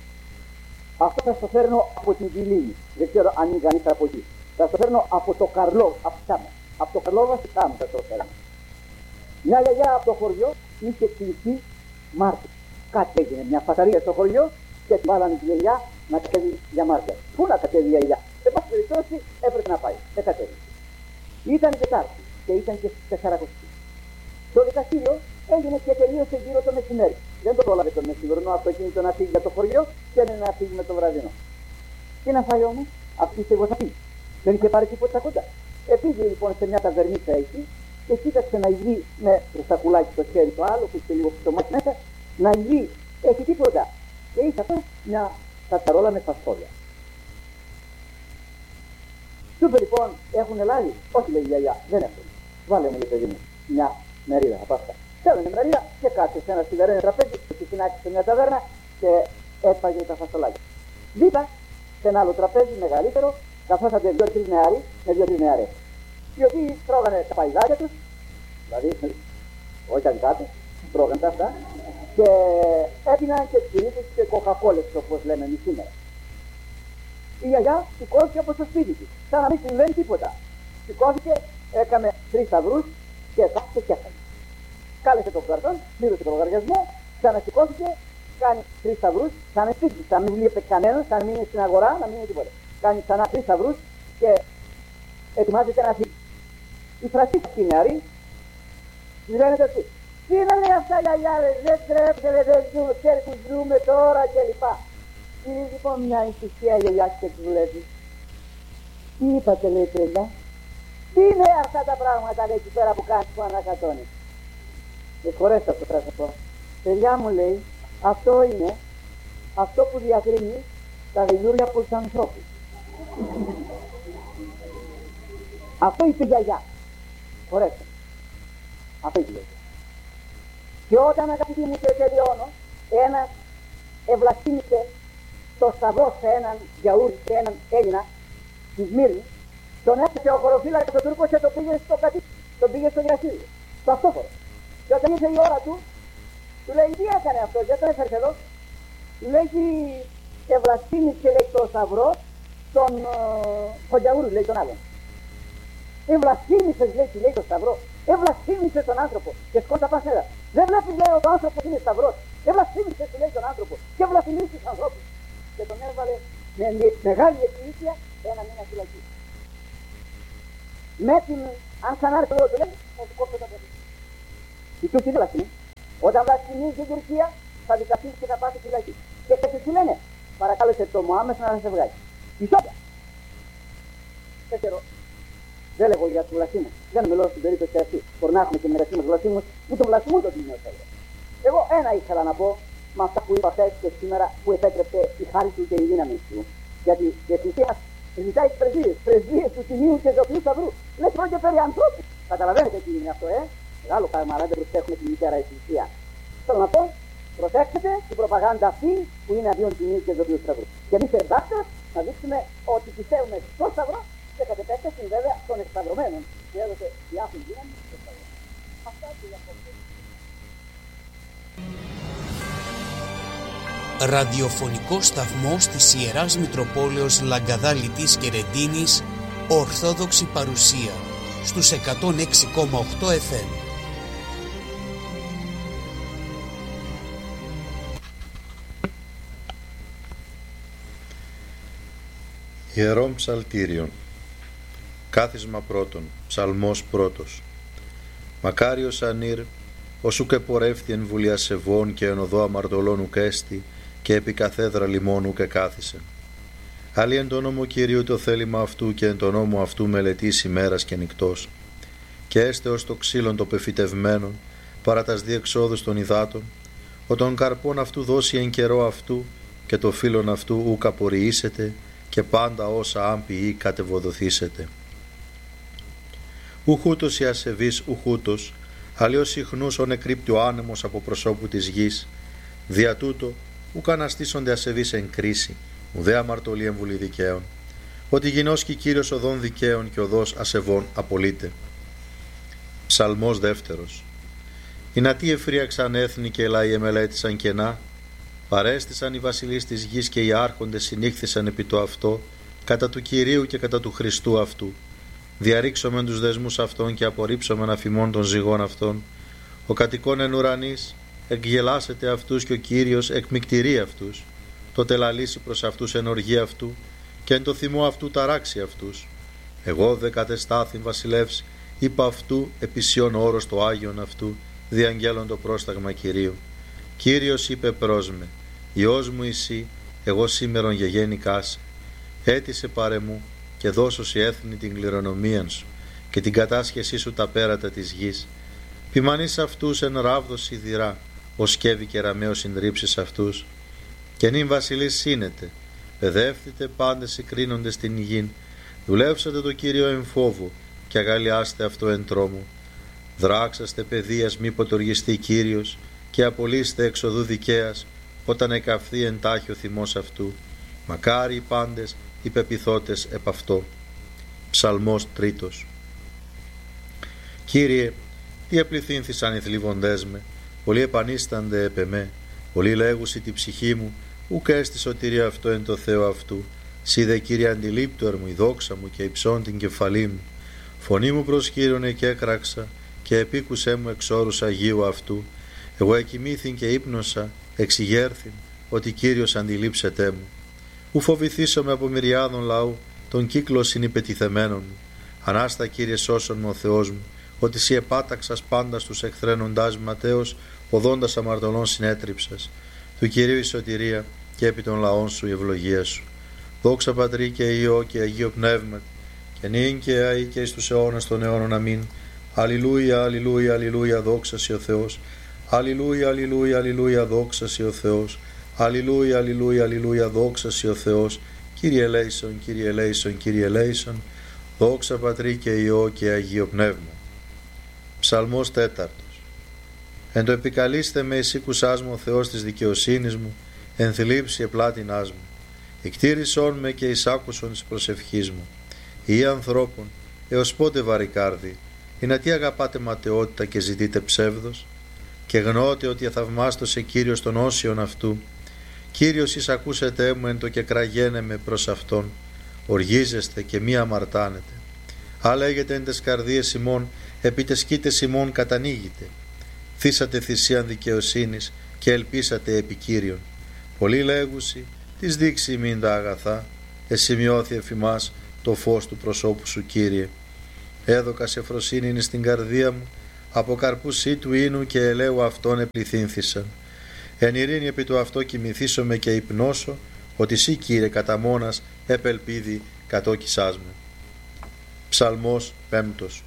Αυτό θα το φέρνω από την Βιλίνη. Δεν ξέρω αν είναι κανείς από εκεί. Θα το φέρνω από το Καρλό, από Σάμο. Από το Καρλόβα στη Σάμο θα το φέρνω. Μια γιαγιά από το χωριό είχε κλειστεί μάρτυρ. Κάτι έγινε, μια φασαρία στο χωριό και την βάλανε τη γιαγιά να κατέβει για μάρτυρ. Πού να κατέβει η γιαγιά? Εν πάση περιπτώσει έπρεπε να πάει. Δεν κατέβει. Ήταν Τετάρτη και ήταν και στις Τεσσαρακοστή. Το δικαστήριο έγινε και τελείωσε γύρω το μεσημέρι. Δεν το πρόλαβε το μεσημερινό αυτοκίνητο να φύγει για το χωριό και δεν να φύγει με το βραδινό. Τι να φάει όμως, αυτή εγώ θα πει. Δεν είχε πάρει τίποτα κοντά. Επήγε λοιπόν σε μια ταβερνίτσα εκεί και κοίταξε να υγεί με το σακουλάκι στο χέρι το άλλο που είχε λίγο φτωμάκι μέσα, να υγεί, έχει τίποτα. Και είχε αυτό μια κατσαρόλα με φασόλια. Του είπε λοιπόν, έχουν λάδι? Όχι, λέει η γιαγιά, δεν έχουν. Βάλε μου, λέει παιδί μου, μια μερίδα από αυτά. Θέλανε μερίδα και κάτσε σε ένα σιδερένιο τραπέζι και συνάξει σε μια ταβέρνα και έσπαγε τα φασολάκια. Δίπλα σε ένα άλλο τραπέζι μεγαλύτερο, καθόσατε δύο-τρεις νεαροί με δύο-τρεις νεαρές, οι οποίοι τρώγανε τα παϊδάκια τους, δηλαδή όχι τα δικά τους, τρώγανε τα αυτά και έπιναν και σπυρίτες και κοκακόλες όπως λέμε εμείς σήμερα. Η γιαγιά σηκώθηκε από το σπίτι της, σαν να μην συμβαίνει τίποτα. Σηκώθηκε, έκανε τρεις σταυρούς και κάθισε και έφαγε. Κάλεσε τον καρτόν, πλήρωσε τον λογαριασμό, ξανασηκώθηκε, κάνει τρεις σταυρούς, σαν να σπίτι, σαν να μην βλέπει κανένας, σαν να μην είναι στην αγορά, να μην είναι τίποτα. Κάνει ξανά τρεις σταυρούς και ετοιμάζεται να φύγει. Η φρασίστη νεαρή της λένε το εξής: τι να λέει αυτά γιαγιά, δεν τρέπεται, δεν ζούμε, ξέρει που ζούμε τώρα κλπ. Είναι λοιπόν μια ενθουσία γιαγιά και τη βλέπει. Τι είπατε, λέει παιδιά, τι είναι αυτά τα πράγματα λέει, εκεί πέρα που κάνεις που ανακατώνεις? Με χωρέστε αυτό πρέπει να πω. Παιδιά μου, λέει, αυτό είναι αυτό που διακρίνει τα γαϊδούρια από τους ανθρώπους. Αυτό είπε η γιαγιά. Χωρέστε. Αυτό είπε η γιαγιά. Και όταν, αγαπητοί μου, και τελειώνω, ένας ευλαστήμησε το σταυρό σε έναν γιαούρι και έναν Έλληνα στη Σμύρνη, τον έφτασε ο χωροφύλακας ο Τούρκος και το πήγε στο κατοίκι, τον πήγε στο δικαστήριο, στο αυτόφορο. Και όταν ήρθε η ώρα του, του λέει: τι έκανε αυτό, δεν τον έφερε εδώ? Του λέει: ευλαστήμησε, λέει, το σταυρό τον Χοντιαούρη, λέει, τον άλλον. Ευλαστήμησε, λέει, λέει, το σταυρό. Ευλαστήμησε τον άνθρωπο και σκότα πασέλα. Δεν βλέπεις, λέει, ότι ο άνθρωπος είναι σταυρός. Ευλαστήμησε, λέει, τον άνθρωπο και ευλαστήμησε τους ανθρώπους. Και τον έβαλε με μεγάλη εκκλησία ένα μήνα φυλακή. με την, αν ξανάρθει εδώ του λέει, θα του κόψω τα πόδια. Η Τούρκη δεν λαστινεί. Όταν βλαστινίζει η Τουρκία, θα δικαστήσει και θα πάει στη φυλακή. Και έτσι τι λένε, παρακάλεσε το Μωάμεθ να σε βγάλει. Ισόπια. Δεν ξέρω. Δεν λέγω για του βλασίμου. Δεν μιλώ στην περίπτωση αυτή. Μπορεί να έχουμε και μεταξύ μα βλασίμου, ούτε βλασιμού το τιμίο θέλει. Εγώ ένα ήθελα να πω με αυτά που είπα χθε και σήμερα που επέτρεψε η χάρη του και η δύναμη του. Γιατί η Εκκλησία ζητάει τι πρεσβείες, πρεσβείες του Τιμίου και Ζωοποιού Σταυρού. Λε πρόκειται περί ανθρώπου. Καταλαβαίνετε τι είναι αυτό, ε. Μεγάλο πράγμα, αλλά δεν προσέχουμε τη μητέρα Εκκλησία. Θέλω να πω, προσέξτε την προπαγάνδα αυτή που είναι αντίον Τιμίου και Ζωοποιού Σταυρού. Και εμεί εντάξτε να δείξουμε ότι πιστεύουμε στον Σταυρό και κατ' επέκταση βέβαια των εξσταυρωμένων. Και έδωσε διάφορη δύναμη στο Σταυρό. Αυτά και για αυτό. Ραδιοφωνικό σταθμός της Ιεράς Μητροπόλεως Λαγκαδάλητης και Ρεντίνης, Ορθόδοξη παρουσία στους εκατόν έξι κόμμα οκτώ εφ εμ. Ιερών Ψαλτήριων. Κάθισμα πρώτον. Ψαλμός πρώτος. Μακάριος ανήρ, όσου και πορεύτη εν βουλία σεβών και εν οδό αμαρτωλών ουκ έστη, και επί καθέδρα λιμών ουκ εκάθισε. Άλλοι εν το νόμο Κυρίου το θέλημα αυτού και εν το νόμο αυτού μελετήσει ημέρας και νυκτός. Και έστε ως το ξύλον το πεφυτευμένον, παρά τας διεξόδους των υδάτων, ο των καρπών αυτού δώσει εν καιρό αυτού, και το φύλλον αυτού ουκ απορριήσετε, και πάντα όσα άμπιοι κατεβοδοθήσετε. Ουχούτος η ασεβής ουχούτος, αλλιώς συχνούς ο νεκρύπτει ο άνεμος από προσώπου της γης, δια τούτο ουκ αναστήσονται ασεβείς εν κρίση, ουδέ αμαρτωλή εν βουλή δικαίων, ότι γινώσκει Κύριος οδών δικαίων και οδός ασεβών απολύτε. Ψαλμός δεύτερος. Οι νατοί εφρίαξαν έθνη και λαοί εμελέτησαν κενά, παρέστησαν οι βασιλείς της γης και οι άρχοντες συνήχθησαν επί το αυτό, κατά του Κυρίου και κατά του Χριστού αυτού. Διαρρήξομεν τους δεσμούς αυτών και απορρίψομεν αφημών των ζυγών αυτών. Ο κατοικών εν ουρανής εκγελάσεται αυτούς και ο Κύριος εκμυκτηρεί αυτούς. Τότε λαλήσει προς αυτούς εν οργή αυτού και εν το θυμό αυτού ταράξει αυτούς. Εγώ δε κατεστάθην βασιλεύς, είπα αυτού επισιών όρος το Άγιον αυτού, διαγγέλων το πρόσταγμα Κυρίου. Κύριος είπε προς με, Υιός μου εσύ, εγώ σήμερον γεγέννηκάς, έτησε παρέ μου και δώσω η έθνη την κληρονομίαν σου και την κατάσχεσή σου τα πέρατα της γης. Ποιμανείς αυτούς εν ράβδος σιδηρά, ως σκεύη και ραμαίο συντρίψεις αυτούς. Και νυν βασιλείς σύνετε, παιδεύθητε πάντες συγκρίνοντες την υγιήν, δουλεύσατε το Κύριο εν φόβο και αγαλιάστε αυτό εν τρόμο. Δράξαστε παιδείας μη ποτοργιστεί Κύριος και απολύστε εξοδού δικαίας όταν εκαυθεί εντάχει ο θυμός αυτού. Μακάρι οι πάντες οι πεποιθώτες επ' αυτό. Ψαλμός τρίτος. Κύριε, τι επληθύνθησαν οι θλίβοντές με, πολλοί επανίστανται επ' εμέ, πολλοί λέγουσι τη ψυχή μου, ουκ έστι σωτηρία αυτό εν το Θεό αυτού. Σύ δε Κύριε αντιλήπτωερ μου η δόξα μου και υψών την κεφαλή μου. Φωνή μου προς Κύριον και έκραξα και επίκουσέ μου εξ όρους Αγίου αυτού. Εγώ εκοιμήθην και ύπνοσα, εξηγέρθην, ότι Κύριος αντιλήψετέ μου. Ου φοβηθήσομαι από μυριάδων λαού, τον κύκλο συνυπετιθεμένων μου. Ανάστα Κύριε σώσον μου ο Θεός μου, ότι σύ επάταξας πάντα στους εχθρένοντάς ματέως, οδόντας αμαρτωλών συνέτριψας. Του Κυρίου η σωτηρία και επί των λαών σου η ευλογία σου. Δόξα Πατρί και Υιό και Αγίο Πνεύματι, και νυν και αεί και εις τους αιώνας των αιώνων αμήν. Αλληλούια, αλληλούια, αλληλούια, δόξα σοι ο Θεός. Αλληλούια, αλληλούια, αλληλούια, δόξα σοι ο Θεός. Αλληλούια, αλληλούια, αλληλούια, δόξα σοι ο Θεός. Κύριε ελέησον, Κύριε ελέησον, Κύριε ελέησον. Δόξα Πατρί και Υιό και Αγίο Πνεύμα. Ψαλμός τέταρτος. Εν το επικαλείστε με εσύ κουσάς μου ο Θεός της δικαιοσύνης μου, εν θλίψη επλάτινάς μου. Εκτήρησόν με και εισάκουσον της προσευχής μου. Ή ανθρώπων, έως πότε βαρικάρδι, ή να τι αγαπάτε ματαιότητα και ζητείτε ψεύδος, και γνώτε ότι αθαυμάστοσε Κύριος των όσιων αυτού. Κύριος εις ακούσετε μου εν το και κραγένε με προς Αυτόν, οργίζεστε και μη αμαρτάνετε. Α λέγετε εν τες καρδίες ημών, επί τες σκήτες ημών κατανοίγετε. Θύσατε θυσίαν δικαιοσύνης και ελπίσατε επί Κύριον. Πολλοί λέγουσι, τις δείξει ημίν τα αγαθά, εσημειώθη εφημάς το φως του προσώπου σου Κύριε. έδωκα σε φροσύνην στην καρδία μου, από καρπούσι του ίνου και ελαίου αυτών επληθύνθησαν. Εν ειρήνη επί το αυτό κοιμηθήσομαι και υπνώσω, ότι σύ Κύριε κατά μόνας επελπίδη κατόκισάς με. Ψαλμός πέμπτος.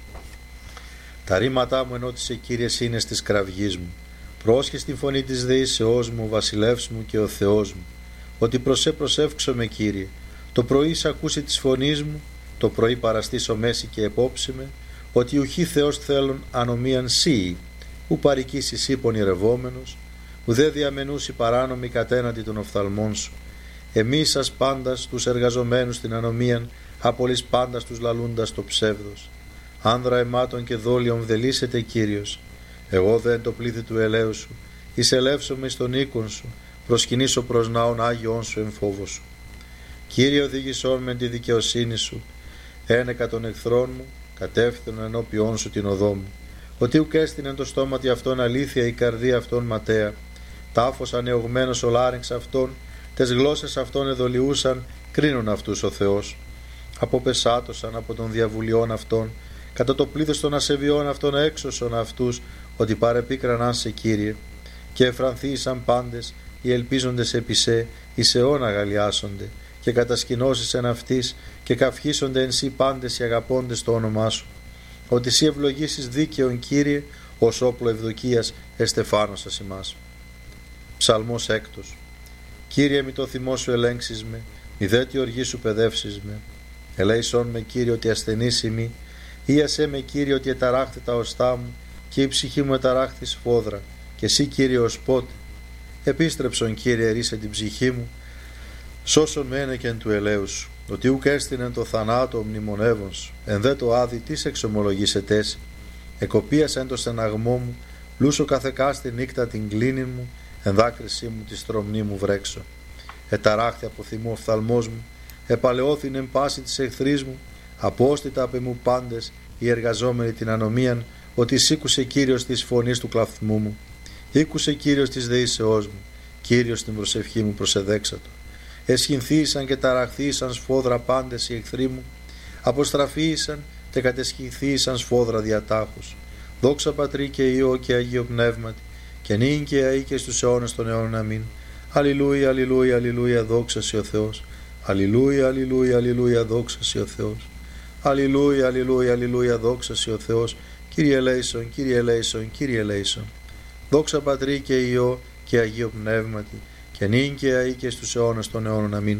Τα ρήματά μου ενώτησε Κύριε είναι στις κραυγής μου. Πρόσχε την φωνή της δεήσεώς μου, ο βασιλεύς μου και ο Θεός μου. Ότι προσέ προσεύξομαι Κύριε. Το πρωί σ' ακούσει της φωνής μου, το πρωί παραστήσω μέση και επόψιμε, ότι ουχή Θεός θέλουν ανομίαν σύ, ου παρικήσεις ή πονηρευόμενος, ουδέ διαμενούσι παράνομη κατέναντι των οφθαλμών σου. Εμείς σας πάντας τους εργαζομένους στην ανομίαν, απολύς πάντας τους λαλούντας το ψεύδος. Άνδρα αιμάτων και δόλιων βδελίσετε Κύριος. Εγώ δεν το πλήθη του ελαίου σου, εισελεύσομαι στον οίκον σου, προσκυνήσω προς ναόν Άγιον σου εν φόβο σου. Κύριε, οδήγησόν με τη δικαιοσύνη σου, ένεκα των εχθρών μου, κατεύθυνον ενώπιόν σου την οδό μου. Ότι ουκ έστεινεν το στόματι αυτών αλήθεια, η καρδία αυτών ματέα. Τάφος ανεωγμένος ο λάρυγξ αυτών, τες γλώσσες αυτών εδολιούσαν, κρίνουν αυτούς ο Θεός. Αποπεσάτωσαν από των διαβουλιών αυτών, κατά το πλήθος των ασεβιών αυτών έξωσον αυτούς, ότι παρεπίκραναν σε Κύριε. Και εφρανθήσαν πάντες, οι ελπίζοντες επί σε, εις αιών αγαλιάσονται, και κατασκηνώσεις εν αυτής, και καυχήσονται εν σύ πάντες οι αγαπώντες το όνομά σου. Ότι σύ ευλογήσεις δίκαιον Κύριε, ως όπλο ευδοκίας εστεφάνωσας ημάς. Ψαλμός έκτος. Κύριε, μη το θυμό σου ελέγξεις με, μη δε τη οργή σου παιδεύσεις με. Ελέησόν με Κύριε ότι ασθενής ημί, ίασέ με Κύριε ότι εταράχθη τα οστά μου, και η ψυχή μου εταράχθη σφόδρα, και εσύ Κύριε ως πότε. Επίστρεψον Κύριε ρίσε την ψυχή μου, σώσον με ένεκεν του ελαίου σου, ότι ουκ έστεινεν το θανάτο μνημονεύων σου, εν δε το άδει τις εξομολογήσετες. Εκοπίασεν το στεναγμό μου, λούσο καθεκάστη νύκτα την κλίνη μου, εν δάκρυσή μου τη στρομνή μου βρέξω. Εταράχθη από θυμό οφθαλμός μου, επαλαιώθην εν πάση της εχθρής μου, απόστητα απ' εμού πάντες οι εργαζόμενοι την ανομίαν, ότι σήκουσε Κύριος της φωνής του κλαθμού μου. Ήκουσε Κύριος της δεήσεώς μου, Κύριος την προσευχή μου προσεδέξατο. Εσχυνθήσαν και ταραχθήσαν σφόδρα πάντες οι εχθροί μου, αποστραφήσαν και κατεσχυνθήσαν σφόδρα διατάχους. Δόξα Πατρί και Υιό και Αγίο Πνεύματι, και νυν και αεί και στους αιώνες των αιώνων αμήν. Αλληλούια, αλληλούια, αλληλούια, δόξα σοι ο Θεός. Αλληλούια, αλληλούια, αλληλούια, δόξα σοι ο Θεός. Αλληλούια, αλληλούια, αλληλούια, δόξα σοι ο Θεός. Κύριε ελέησον, Κύριε ελέησον, Κύριε ελέησον. Δόξα Πατρί και Υιό και Αγίο Πνεύματι, και νυν και αεί και στους αιώνες των αιώνων αμήν.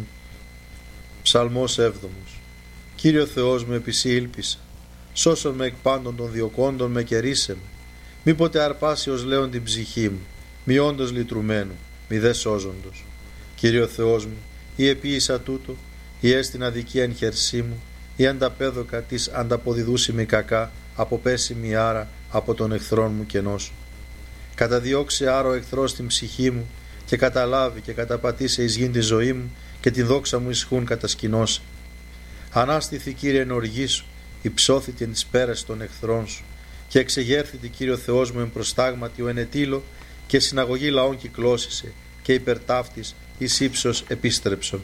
Ψαλμός έβδομος. Κύριο Θεός μου, επί σοι ήλπισα. Σώσον με εκ πάντων των διοκόντων με και ρίσε με. Μη ποτέ αρπάσει ως λέον την ψυχή μου, μη όντως λυτρουμένου, μη δε σώζοντος. Κύριο Θεός μου, ή επίησα τούτο, ή έστιν αδικία εν χερσί μου, ή ανταπέδοκα της ανταποδιδούσιμη κακά, αποπέσιμη άρα από τον εχθρόν μου κενός. Καταδιώξε άρα ο εχθρός την ψυχή μου, και καταλάβει και καταπατήσε εις γην τη ζωή μου, και την δόξα μου ισχούν κατασκηνώσε. Ανάστηθη Κύριε εν οργή σου, υψώθητη εν τις πέρας των εχθρών σου, και εξεγέρθητη Κύριο Θεός μου εν προστάγματι ο ενετήλο, και συναγωγή λαών κυκλώσισε, και υπερτάφτης εις ύψος επίστρεψον.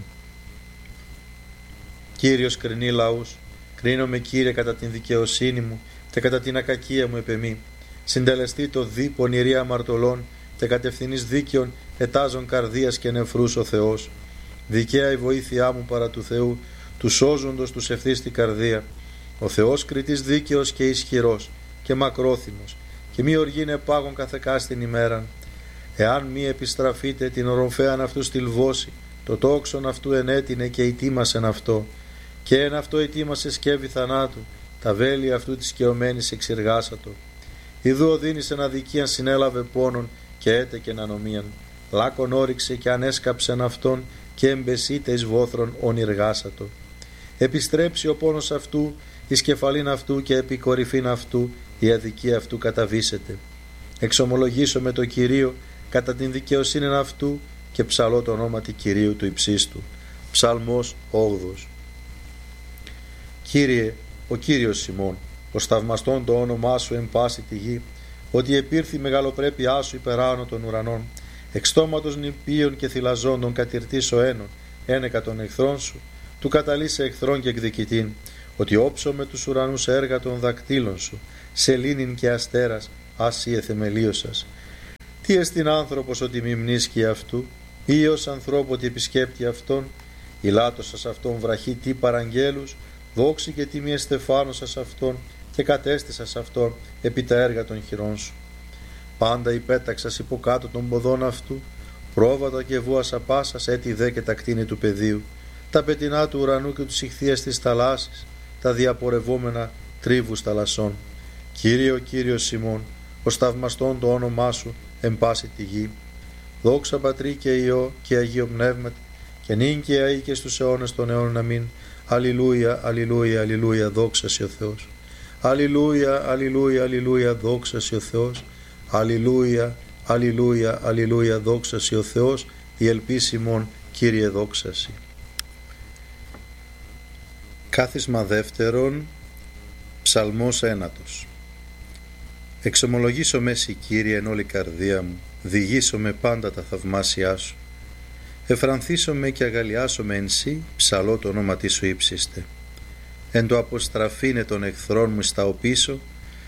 Κύριος κρινεί λαούς, κρίνομαι Κύριε κατά την δικαιοσύνη μου, και κατά την ακακία μου επεμή. Συντελεστεί το δι πονηρή αμαρτωλών, και κατευθυνής δίκαιων ετάζων καρδίας και νεφρούς ο Θεός. Δικαία η βοήθειά μου παρά του Θεού, του σώζοντος τους ευθύς την καρδία. Ο Θεός κριτής δίκαιος και ισχυρός και μακρόθυμος, και μη οργήνε πάγων καθεκάς την ημέραν. Εάν μη επιστραφείτε την οροφέαν αυτού στυλβώσει, το τόξον αυτού ενέτεινε και ητήμασεν αυτό, και εν αυτό ητήμασε σκεύη θανάτου, τα βέλη αυτού της καιωμένης εξεργάσατο. Ιδού οδύνησεν αδικίαν συνέλαβε πόνον, και έτεκεν ανομίαν. Λάκων όριξε και ανέσκαψεν αυτόν, και εμπεσίτε εις βόθρων ονειργάσατο. Επιστρέψει ο πόνος αυτού εις κεφαλήν αυτού, και επί κορυφήν αυτού η αδικία αυτού καταβήσεται. Εξομολογήσω με το Κυρίο κατά την δικαιοσύνη αυτού, και ψαλώ το ονόματι Κυρίου του υψίστου. Ψαλμός όγδοος. Κύριε, ο Κύριος ημών, ως θαυμαστόν το όνομά σου εν πάση τη γη, ότι επήρθη η μεγαλοπρέπειά σου υπεράνω των ουρανών, εξ στόματος νηπίων και θυλαζόντων κατηρτής ο ένων, ένεκα των εχθρών σου, του καταλύσε εχθρών και εκδικητήν, ότι όψω με τους ουρανούς έργα των δακτύλων σου, σελήνην και αστέρας, άσιε θεμελίωσας. Τι εστιν άνθρωπος ότι μη μνήσκει αυτού, ή ως ανθρώπου ότι επισκέπτει αυτόν, η λάτωσας αυτόν βραχή τι παραγγέλους, δόξη και τιμή εστεφάνωσας αυτόν, και κατέστησας αυτόν επί τα έργα των χειρών σου. Πάντα υπέταξας υποκάτω των ποδών αυτού, πρόβατα και βούασα πάσας έτη δε και τα κτίνη του πεδίου, τα πετεινά του ουρανού και τους ηχθείες της θαλάσσης, τα διαπορευόμενα τρίβους θαλασσών. Κύριε ο Κύριος ημών, ως θαυμαστόν το όνομά σου εν πάση τη γη. Δόξα Πατρί και Υιό και Αγίο Πνεύματι, και νυν και αεί και στους αιώνες των αιώνων αμήν. Αλληλούια, αλληλούια, αλληλούια, δόξα σοι ο Θεός. Αλληλούια, αλληλούια, αλληλούια, δόξα σοι ο Θεός. Αλληλούια, αλληλούια, αλληλούια, δόξα σοι ο Θεός. Η ελπίσιμον, Κύριε, δόξα σοι. Κάθισμα δεύτερον, ψαλμός ένατος. Εξομολογήσω με σοι, Κύριε, εν όλη καρδία μου, διηγήσω με πάντα τα θαυμάσια σου. Εφρανθήσω με και αγαλιάσω με εν σύ, ψαλώ το όνομα σου ύψιστε. Εν το αποστραφήνε των εχθρών μου στα οπίσω,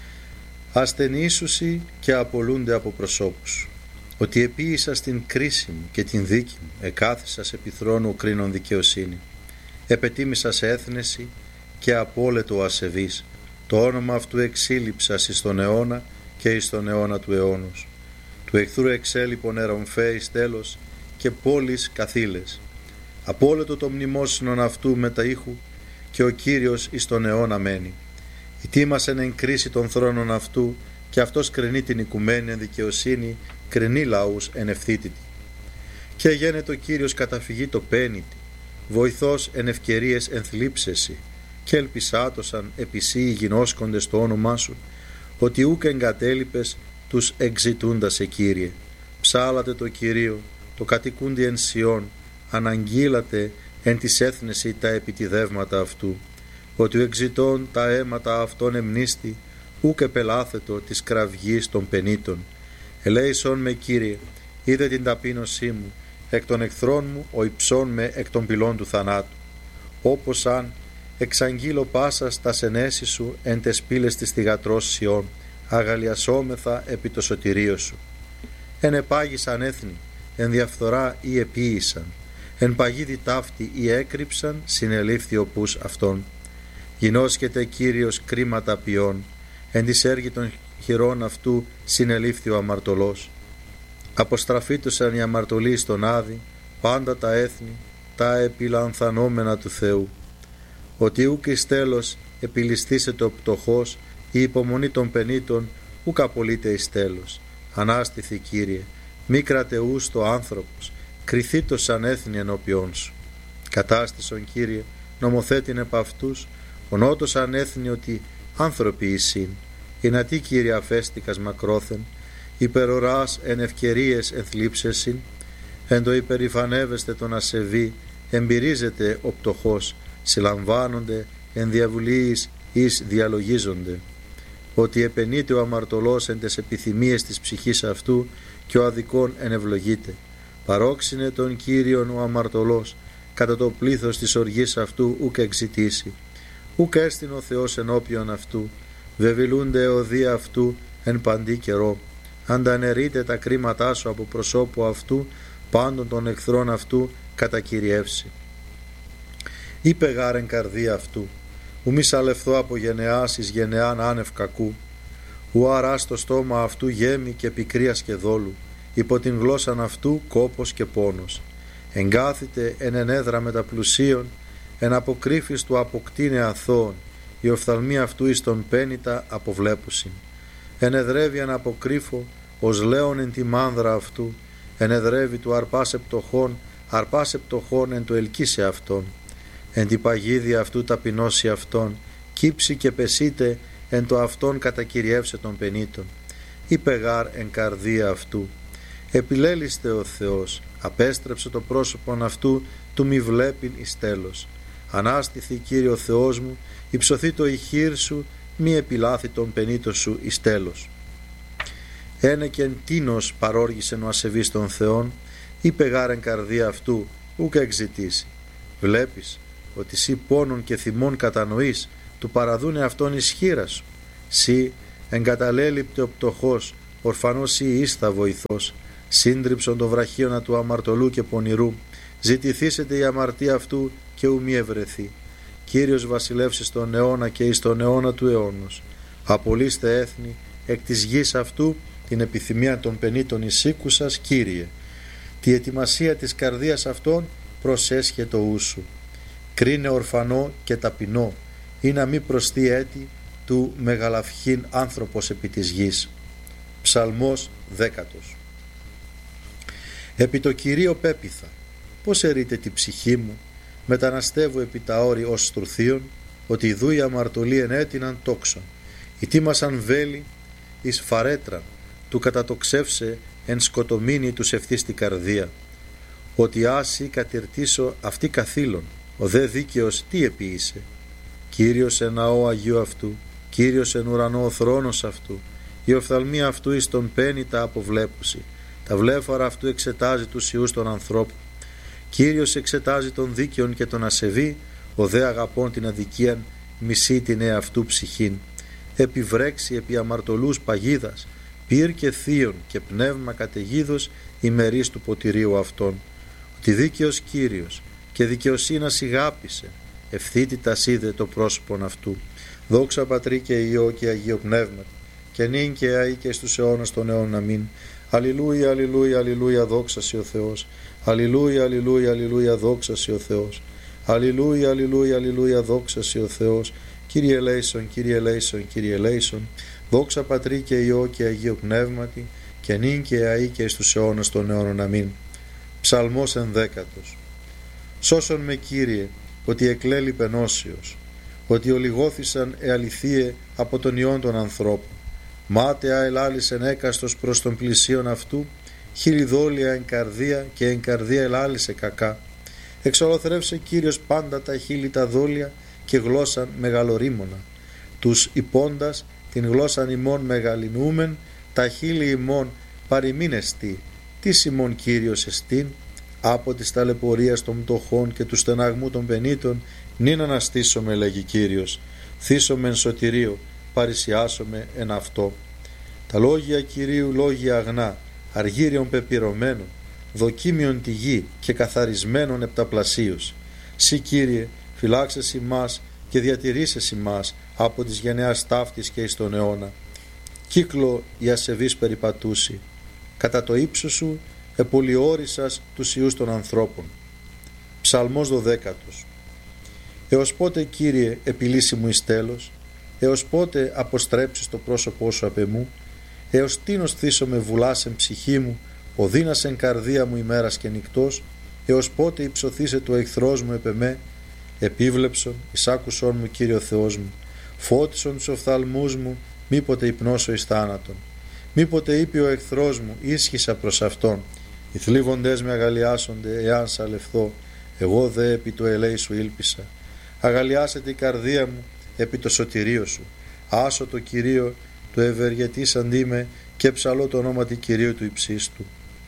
ασθενήσουσι και απολούνται από προσώπους. Ότι επίησα στην κρίση μου και την δίκη μου, εκάθισα σε επιθρόνου κρίνων δικαιοσύνη. Επετίμησα σε έθνεση και απόλετο ασεβής. Το όνομα αυτού εξήλυψα εις τον αιώνα και εις τον αιώνα του αιώνος. Του εχθρού εξέλιπων ερομφέης τέλος και πόλεις καθήλες. Απόλετο το μνημόσυνον αυτού με τα ήχου και ο Κύριος εις τον αιώνα μένει. Ητήμασεν εν κρίση των θρόνων αυτού και αυτός κρινεί την οικουμένη εν δικαιοσύνη, κρινεί λαούς εν ευθύτητη. Και γένετο ο Κύριος καταφυγή το πένητη, βοηθός εν ευκαιρίες εν θλίψεση, και ελπισάτωσαν επισύ οι γινώσκοντες το όνομά σου, ότι ούκ εγκατέλειπες τους εξητούντας σε Κύριε. Ψάλατε το Κυρίο, το κατοικούντι εν Σιών, αναγγείλατε εν της έθνεση τα επιτιδεύματα αυτού, ότι ο εξητών τα αίματα αυτών εμνίστη, ούκ επελάθετο της κραυγής των πενήτων. Ελέησον με, Κύριε, είδε την ταπείνωσή μου, εκ των εχθρών μου ο υψών με εκ των πυλών του θανάτου. Όπως αν εξαγγείλω πάσα στα σενέση σου εν τες πύλες της θυγατρός Σιών, αγαλιασόμεθα επί το σωτηρίο σου. Εν επάγησαν έθνη, εν διαφθορά ή επίησαν, εν παγίδι ταύτη ή έκρυψαν, συνελήφθη ο πούς αυτών. Γινώσκεται Κύριος κρίματα ποιών, εν της έργη των χειρών αυτού συνελήφθη ο αμαρτωλός. Αποστραφήτωσαν οι αμαρτωλοί στον Άδη, πάντα τα έθνη, τα επιλανθανόμενα του Θεού. Ότι ούκ εις τέλος επιληστήσεται ο πτωχός, η υπομονή των πενήτων ούκ απολύται εις τέλος. Ανάστηθη, Κύριε, μη κρατεούς το άνθρωπος, κριθήτως σαν έθνη ενώπιόν σου. Κατάστησον, Κύριε, νομοθέτην επ' αυτούς, ονότος αν έθνη ότι άνθρωποι εισήν. Ινατί, Κύριε, αφέστηκας μακρόθεν, υπεροράς εν ευκαιρίες ενθλίψεσιν, εν το υπερηφανεύεστε τον ασεβή, εμπειρίζεται ο πτωχός, συλλαμβάνονται εν διαβουλίης εις διαλογίζονται. Ότι επενείται ο αμαρτωλός εν τες επιθυμίες της ψυχής αυτού και ο αδικών ενευλογείται. Παρόξυνε τον Κύριον ο αμαρτωλός, κατά το πλήθος της οργής αυτού ουκ εξητήσει. Ουκ έστειν ο Θεός ενώπιον αυτού, βεβηλούνται εωδία αυτού εν παντή καιρό. Ανταναιρείται τα κρίματά σου από προσώπου αυτού, πάντων των εχθρών αυτού κατακυριεύσει. Είπε γάρεν καρδία αυτού, ου μη σαλευθώ από γενεάς εις γενεάν άνευ κακού, ου αράς το στόμα αυτού γέμη και πικρίας και δόλου, υπό την γλώσσαν αυτού κόπος και πόνος. Εγκάθητε εν ενέδρα μεταπλουσίων, εν αποκρύφης του αποκτήνε αθώων, η οφθαλμή αυτού εις τον πένητα αποβλέπουσιν. Ενεδρεύει εν αποκρύφω, ως λέον εν τη μάνδρα αυτού, ενεδρεύει του αρπάσε πτωχών, αρπάσε πτωχών εν το ελκύσε αυτόν. Εν τη παγίδια αυτού ταπεινώσει αυτόν, κύψει και πεσείτε εν το αυτόν κατακυριεύσε των πενήτων. Είπε γάρ εν καρδία αυτού, επιλέλιστε ο Θεός, απέστρεψε το πρόσωπον αυτού, του μη βλέπειν εις τέλος. Ανάστηθη, Κύριε ο Θεός μου, υψωθεί το ηχείρ σου, μη επιλάθη τον πενήτο σου εις τέλος. Ένεκεν τίνος παρόργησεν ο ασεβής των Θεών, είπε γάρ εν καρδία αυτού, ούκ εξητήσει. Βλέπεις ότι σύ πόνον και θυμών κατανοείς, του παραδούνε αυτόν ισχύρα σου. Συ εγκαταλέλειπτε ο πτωχός, ορφανός σοι ήστα βοηθός. Σύντριψον το βραχίωνα του αμαρτωλού και πονηρού. Ζητηθήσετε η αμαρτία αυτού και ου μη ευρεθεί. Κύριος βασιλεύσει στον αιώνα και εις τον αιώνα του αιώνος. Απολύστε έθνη εκ της γης αυτού την επιθυμία των πενήτων εισήκου σας, Κύριε. Τη ετοιμασία της καρδίας αυτών προσέσχε το ου σου. Κρίνε ορφανό και ταπεινό, ή να μη προστεί έτη του μεγαλαυχήν άνθρωπος επί της γης. Ψαλμός δέκατος. Επί το Κυρίο πέπιθα, πως ερείτε τη ψυχή μου, μεταναστεύω επί τα όρη ως στρουθίων, ότι ιδού οι αμαρτωλοί ενέτειναν τόξον, ητήμασαν βέλη εις φαρέτραν, του κατατοξεύσε εν σκοτομήνη τους ευθύς την καρδία, ότι άσυ κατηρτήσω αυτή καθήλων, ο δε δίκαιος τι επίησε. Κύριος εν ναό Αγίου αυτού, Κύριος εν ουρανό ο θρόνος αυτού, η οφθαλμία αυτού εις τον πένητα αποβλέπουση, τα βλέφαρα αυτού εξετάζει τους ιούς των ανθρώπων. Κύριος εξετάζει τον δίκαιον και τον ασεβή, ο δε αγαπών την αδικίαν μισεί την εαυτού ψυχήν. Επιβρέξει επί αμαρτωλούς παγίδας, πυρ και θείον και πνεύμα καταιγίδος ημερής του ποτηρίου αυτών. Ότι δίκαιος Κύριος και δικαιοσύνας ηγάπησε, ευθύτητας είδε το πρόσωπον αυτού. Δόξα Πατρί και Υιό και Αγίο Πνεύματι, και νυν και αεί και στους αιώνας των αιώνων. Αμήν. Αλληλούια, αλληλούια, αλληλούια, δόξα σοι ο Θεός. Αλληλούια, αλληλούια, αλληλούια, δόξα σοι ο Θεός. Αλληλούια, αλληλούια, αλληλούια, δόξα σοι ο Θεός. Κύριε ελέησον, Κύριε ελέησον, Κύριε ελέησον. Δόξα Πατρί και Υιό και Αγίο Πνεύματι, και νυν και αεί και στους αιώνας των αιώνων. Αμήν. Ψαλμός ενδέκατος. Σώσον με, Κύριε, ότι εκλέλει πενώσιος, ότι ολιγώθησαν εαληθείε από τον ιόν των ανθρώπων. Μάταια ελάλησεν έκαστος προς τον πλησίον αυτού, χιλιδόλια εν καρδία και εν καρδία ελάλησε κακά. Εξολοθρεύσε Κύριος πάντα τα χείλη τα δόλια και γλώσσαν μεγαλορίμωνα. Τους υπόντας την γλώσσαν ημών μεγαλυνούμεν, τα χείλη ημών παροιμήν εστί. Τι ημών Κύριος εστίν, από της ταλαιπωρίας των πτωχών και του στεναγμού των πενήτων, νυν αναστήσομαι, λέγει Κύριος. Θύσομαι εν σωτηρίο, παρησιάσομαι εν αυτό. Τα λόγια Κυρίου λόγια αγνά, αργύριον πεπυρωμένων, δοκίμιον τη γη και καθαρισμένων επταπλασίως. Συ, Κύριε, φυλάξεσαι ημάς και διατηρήσεσαι ημάς από της γενεάς ταύτης και εις τον αιώνα. Κύκλο η ασεβής περιπατούσι, κατά το ύψος σου επολιόρισας τους ιούς των ανθρώπων. Ψαλμός δωδέκατος. Έως πότε, Κύριε, επιλύσει μου εις τέλος, έως πότε αποστρέψεις το πρόσωπό σου απ' εμού, έως τίνος θύσομαι βουλάς εν ψυχή μου, οδύνας εν καρδία μου ημέρας και νυκτός, έως πότε υψωθήσε το εχθρός μου επ' εμέ, επίβλεψον, εισάκουσον μου, Κύριο Θεός μου, φώτισον τους οφθαλμούς μου, μήποτε υπνώσω εις θάνατον. Μήποτε είπε ο εχθρός μου, ίσχυσα προς αυτόν, οι θλίβοντές με αγαλιάσονται, εάν σαλευθώ, εγώ δε επί το ελέη σου ήλπισα. Αγαλιάσετε η καρδία μου επί το σωτηρίο σου. Άσω το Κυρίο του ευεργετής αντί και ψαλώ το όνομα του Κυρίου του υψίστου.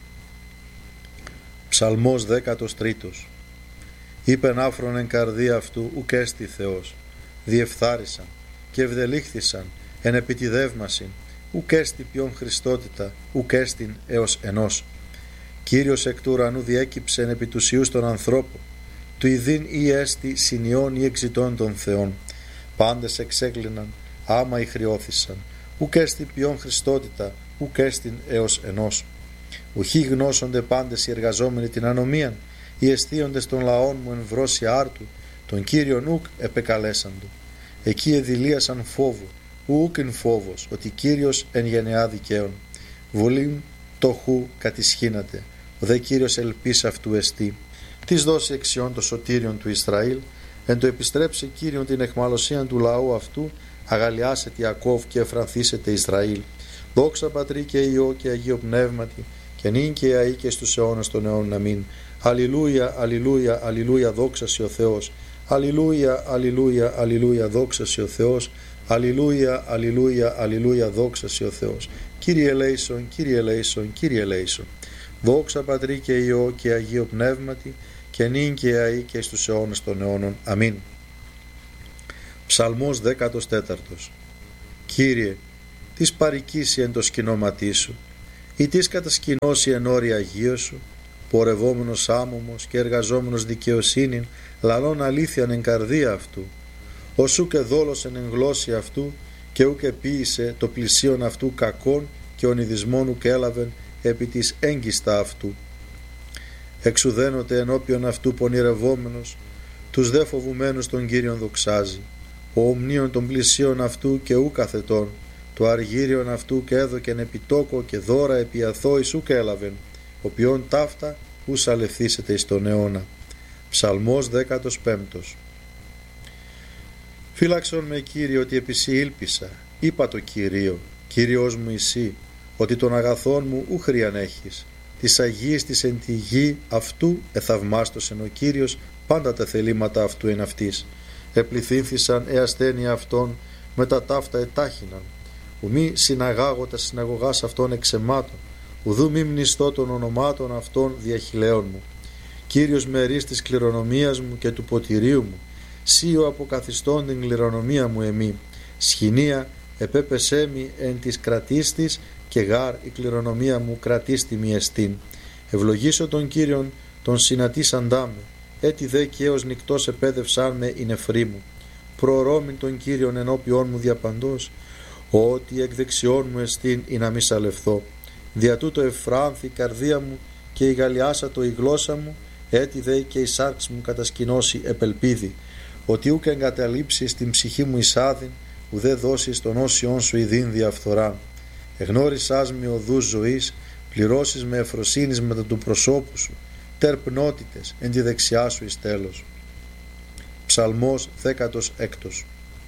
Ψαλμός δέκατος τρίτος. Είπεν άφρον εν καρδία αυτού ουκ έστι Θεός. Διεφθάρισαν και ευδελήχθησαν εν επιτιδεύμασιν, ουκ έστι ποιον Χριστότητα, ουκ έστιν έως ενός. Κύριος εκ του ουρανού διέκυψεν επί τους ιούς των ανθρώπων, του ιδίν ή έστι συνειών ή εξητών των Θεών. Πάντες εξέκλειναν, άμα ηχριώθησαν, ουκ έστι ποιον Χριστότητα, ουκ έστιν έως ενός. Ουχή γνώσονται πάντες οι εργαζόμενοι την ανομίαν, οι αισθίοντες των λαών μου εν βρώσει άρτου, τον Κύριον ουκ επεκαλέσαντο. Εκεί εδηλίασαν φόβο, ουκ εν φόβος, ότι Κύριος εν γενεά δικαίων. Βολήν το χου κατησχύνατε, ο δε Κύριος ελπίς αυτού εστί. Της δώσει εξιών το σωτήριον του Ισραήλ, εν το επιστρέψε Κύριον την εχμαλωσίαν του λαού αυτού, αγαλιάσετε Ιακώβ και εφρανθήσετε Ισραήλ. Δόξα Πατρί και Υιό και Αγίο Πνεύματι, και νυν και αεί και στους αιώνας των αιώνων. Αμήν. Αλληλούια, αλληλούια, αλληλούια, δόξα σοι ο Θεός. Αλληλούια, αλληλούια, αλληλούια, δόξα σοι ο Θεός. Αλληλούια, αλληλούια, αλληλούια, δόξα σοι ο Θεός. Κύριε ελέησον, Κύριε ελέησον, Κύριε ελέησον. Δόξα Πατρί και Υιό και Αγίο Πνεύματι, και νυν και αεί και στους αιώνας των αιώνων. Αμήν. Ψαλμός δέκατος τέταρτος. Κύριε, τις παρικήσει εν το σκηνώματί σου, ή τις κατασκηνώσει εν όρη Αγίου σου, πορευόμενος άμωμος και εργαζόμενος δικαιοσύνην, λαλών αλήθειαν εν καρδία αυτού, οσού και δόλωσεν εν γλώσση αυτού, και ουκ επίησε το πλησίον αυτού κακόν, και ονειδισμόν ουκ έλαβεν επί της έγκιστα αυτού. Εξουδένωτε ενώπιον αυτού πονηρευόμενος, τους δε φοβουμένους τον Κύριον δοξάζει, ο ομνίων των πλησίων αυτού και ου καθετών, το αργύριον αυτού και έδωκεν επιτόκο και δώρα επί αθώης ουκ έλαβεν, οποίον ταύτα ους αλευθύσεται εις τον αιώνα. Ψαλμός δέκατος πέμπτος. Φύλαξον με, Κύριε, ότι επί σοι ήλπισα, είπα το Κυρίο, Κύριος μου εσύ, ότι των αγαθών μου ου χρίαν έχεις, της Αγίας της εν τη γη αυτού εθαυμάστος εν ο Κύριος, πάντα τα θελήματα αυτού εν αυτής. Επληθύνθησαν ε ασθένεια αυτών, με τα ταύτα ετάχυναν. Ουμή συναγάγω τα συναγωγάς αυτών εξαιμάτων, ουδού μη μνηστώ των ονομάτων αυτών διαχειλέων μου. Κύριος μερής της κληρονομίας μου και του ποτηρίου μου, σίω αποκαθιστών την κληρονομία μου εμή. Σχοινία επέπεσέ μη εν της κρατίστης, και γάρ η κληρονομία μου κρατίστη μη εστίν. Ευλογήσω τον Κύριον τον συνατήσαντά με, έτι δε και έως νυκτός επέδευσάν με η νεφρή μου. Προωρώμην τον Κύριον ενώπιόν μου διαπαντός, ότι εκ δεξιών μου εστίν ή να μη σαλευθώ. Δια τούτο ευφράνθη η καρδία μου και η γαλιάσατο η γλώσσα μου, έτι δε και η σάρξ μου κατασκηνώσει επελπίδη, ότι ούκ εγκαταλείψεις την ψυχή μου εισάδην, ουδέ δώσεις τον όσιον σου ειδήν διαφθορά. Εγνώρισάς με οδούς ζωής, πληρώσεις με ευφροσύνης μετά του προσώπου σου, τερπνότητες εν τη δεξιά σου εις τέλος. Ψαλμός δέκατος έκτος.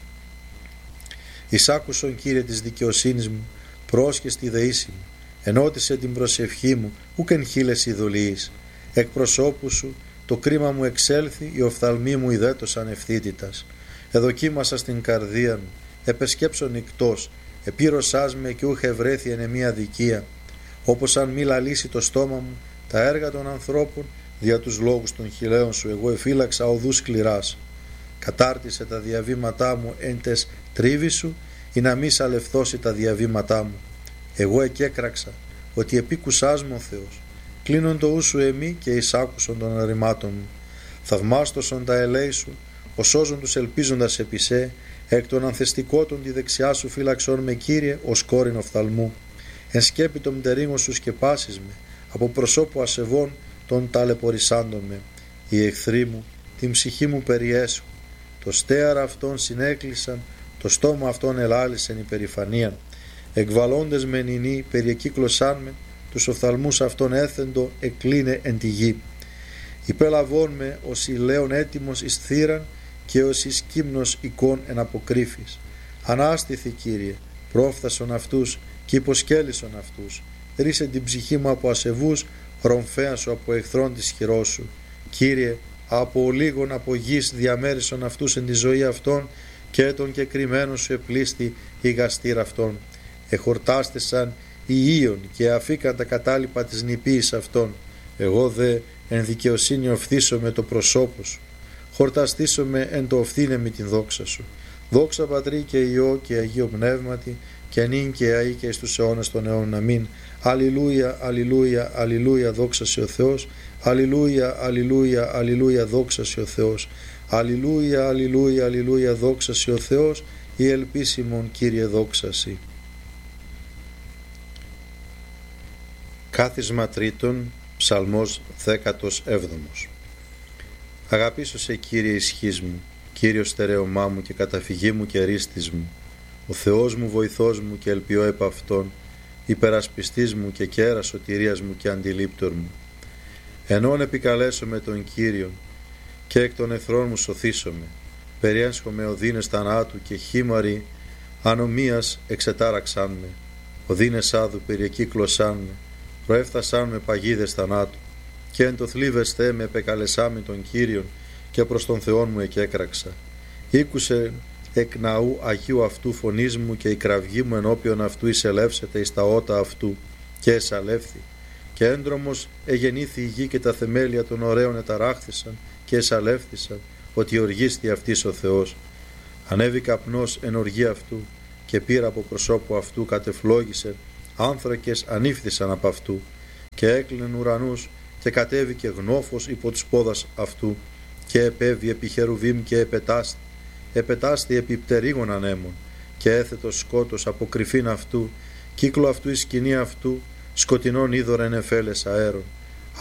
Εισάκουσον, Κύριε, της δικαιοσύνης μου, πρόσχες τη δεήση μου, ενώτισε την προσευχή μου, ουκ εν χείλες ειδωλίης. Εκ προσώπου σου το κρίμα μου εξέλθει, οι οφθαλμοί μου ιδέτωσαν ευθύτητας. Εδοκίμασα στην καρδία μου, επεσκέψω νυκτός, επήρωσάς με και ούχε βρέθη εν εμία δικία. Όπως αν μη λαλήσει το στόμα μου τα έργα των ανθρώπων, δια τους λόγους των χιλέων σου εγώ εφύλαξα οδούς σκληράς. Κατάρτισε τα διαβήματά μου εν τες τρίβη σου, ή να μη σαλευθώσει τα διαβήματά μου. Εγώ εκέκραξα ότι επίκουσάς μου ο Θεός. Κλείνον το ου σου εμεί και εισάκουσον των αρρημάτων μου. Θαυμάστοσον τα ελέη σου, οσόζον τους ελπίζοντας επί σε, εκ των ανθεστικότων τη δεξιά σου φύλαξον με, Κύριε, ως κόρην οφθαλμού. Εν σκέπη των μτερίγων σου σκεπάσεις με, από προσώπου ασεβών των ταλαιπωρησάντων με. Οι εχθροί μου την ψυχή μου περιέσχουν, το στέαρα αυτών συνέκλεισαν, το στόμα αυτών ελάλησεν υπερηφανίαν. Εκβαλώντες με νηνή περιεκύκλωσάν με, τους οφθαλμούς αυτών έθεντο εκλίνε εν τη γη. Υπέλαβόν με ως ηλέον έτοιμος εις θύραν, και ως εις κύμνος εικόν εν αποκρύφης. Ανάστηθη, Κύριε, πρόφθασον αυτούς και υποσκέλισον αυτούς. Ρίσε την ψυχή μου από ασεβούς, ρομφέα σου από εχθρόν της χειρός σου. Κύριε, από ολίγων από γης διαμέρισον αυτούς εν τη ζωή αυτών, και τον κεκριμένο σου επλήστη η γαστήρα αυτών. Εχορτάστησαν οι ίων και αφήκαν τα κατάλοιπα της νηπίης αυτών. Εγώ δε εν δικαιοσύνη οφθήσω με το προσώπο σου. Χορταστήσω με εν το οφθήνε με την δόξα σου. Δόξα Πατρί και Υιό και Αγίο Πνεύματι, και νυν και αεί και εις τους αιώνας των αιώνων. Αμήν. Αλληλούια, αλληλούια, αλληλούια, δόξα σε ο Θεός. Αλληλούια, αλληλούια, αλληλούια, δόξα σε ο Θεός. Αλληλούια, αλληλούια, αλληλούια, δόξα σε ο Θεός. Η ελπίσιμον, Κύριε, δόξα σοι. Κάθισμα τρίτον, Ψαλμός δέκατος έβδομος. Αγαπήσω σε, Κύριε, ισχύς μου, Κύριος στερέωμά μου και καταφυγή μου και ρίστης μου, ο Θεός μου, βοηθός μου και ελπιώ επ' Αυτόν, υπερασπιστής μου και κέρα σωτηρίας μου και αντιλήπτορ μου. Ενών επικαλέσω με τον Κύριον και εκ των εχθρών μου σωθήσομαι. Περιέσχομαι οδύνες θανάτου και χήμαροι ανομίας εξετάραξάν με. Οδύνες άδου περιεκύκλωσάν με. Προέφθασάν με παγίδες θανάτου. Και εν το θλίβεσθε με επεκαλεσάμι τον Κύριον, και προς τον Θεόν μου εκέκραξα. Ήκουσε εκ ναού Αγίου αυτού φωνής μου, και η κραυγή μου ενώπιον αυτού εισελεύσεται εις τα ότα αυτού, και εσαλεύθη. Και έντρομος εγεννήθη η γη, και τα θεμέλια των ωραίων εταράχθησαν και εσαλεύθησαν, ότι οργίστη αυτής ο Θεός. Ανέβη καπνός εν οργή αυτού, και πήρα από προσώπου αυτού κατεφλόγησε, άνθρακες ανήφθησαν από αυτού, και έκλεινεν ουρανούς, και κατέβηκε γνώφος υπό τους πόδας αυτού, και επέβη επί χερουβίμ και επετάστη, επετάστη επί πτερίγων ανέμων, και έθετο σκότος από κρυφήν αυτού, κύκλο αυτού η σκηνή αυτού, σκοτεινών είδωρεν εφέλες αέρων,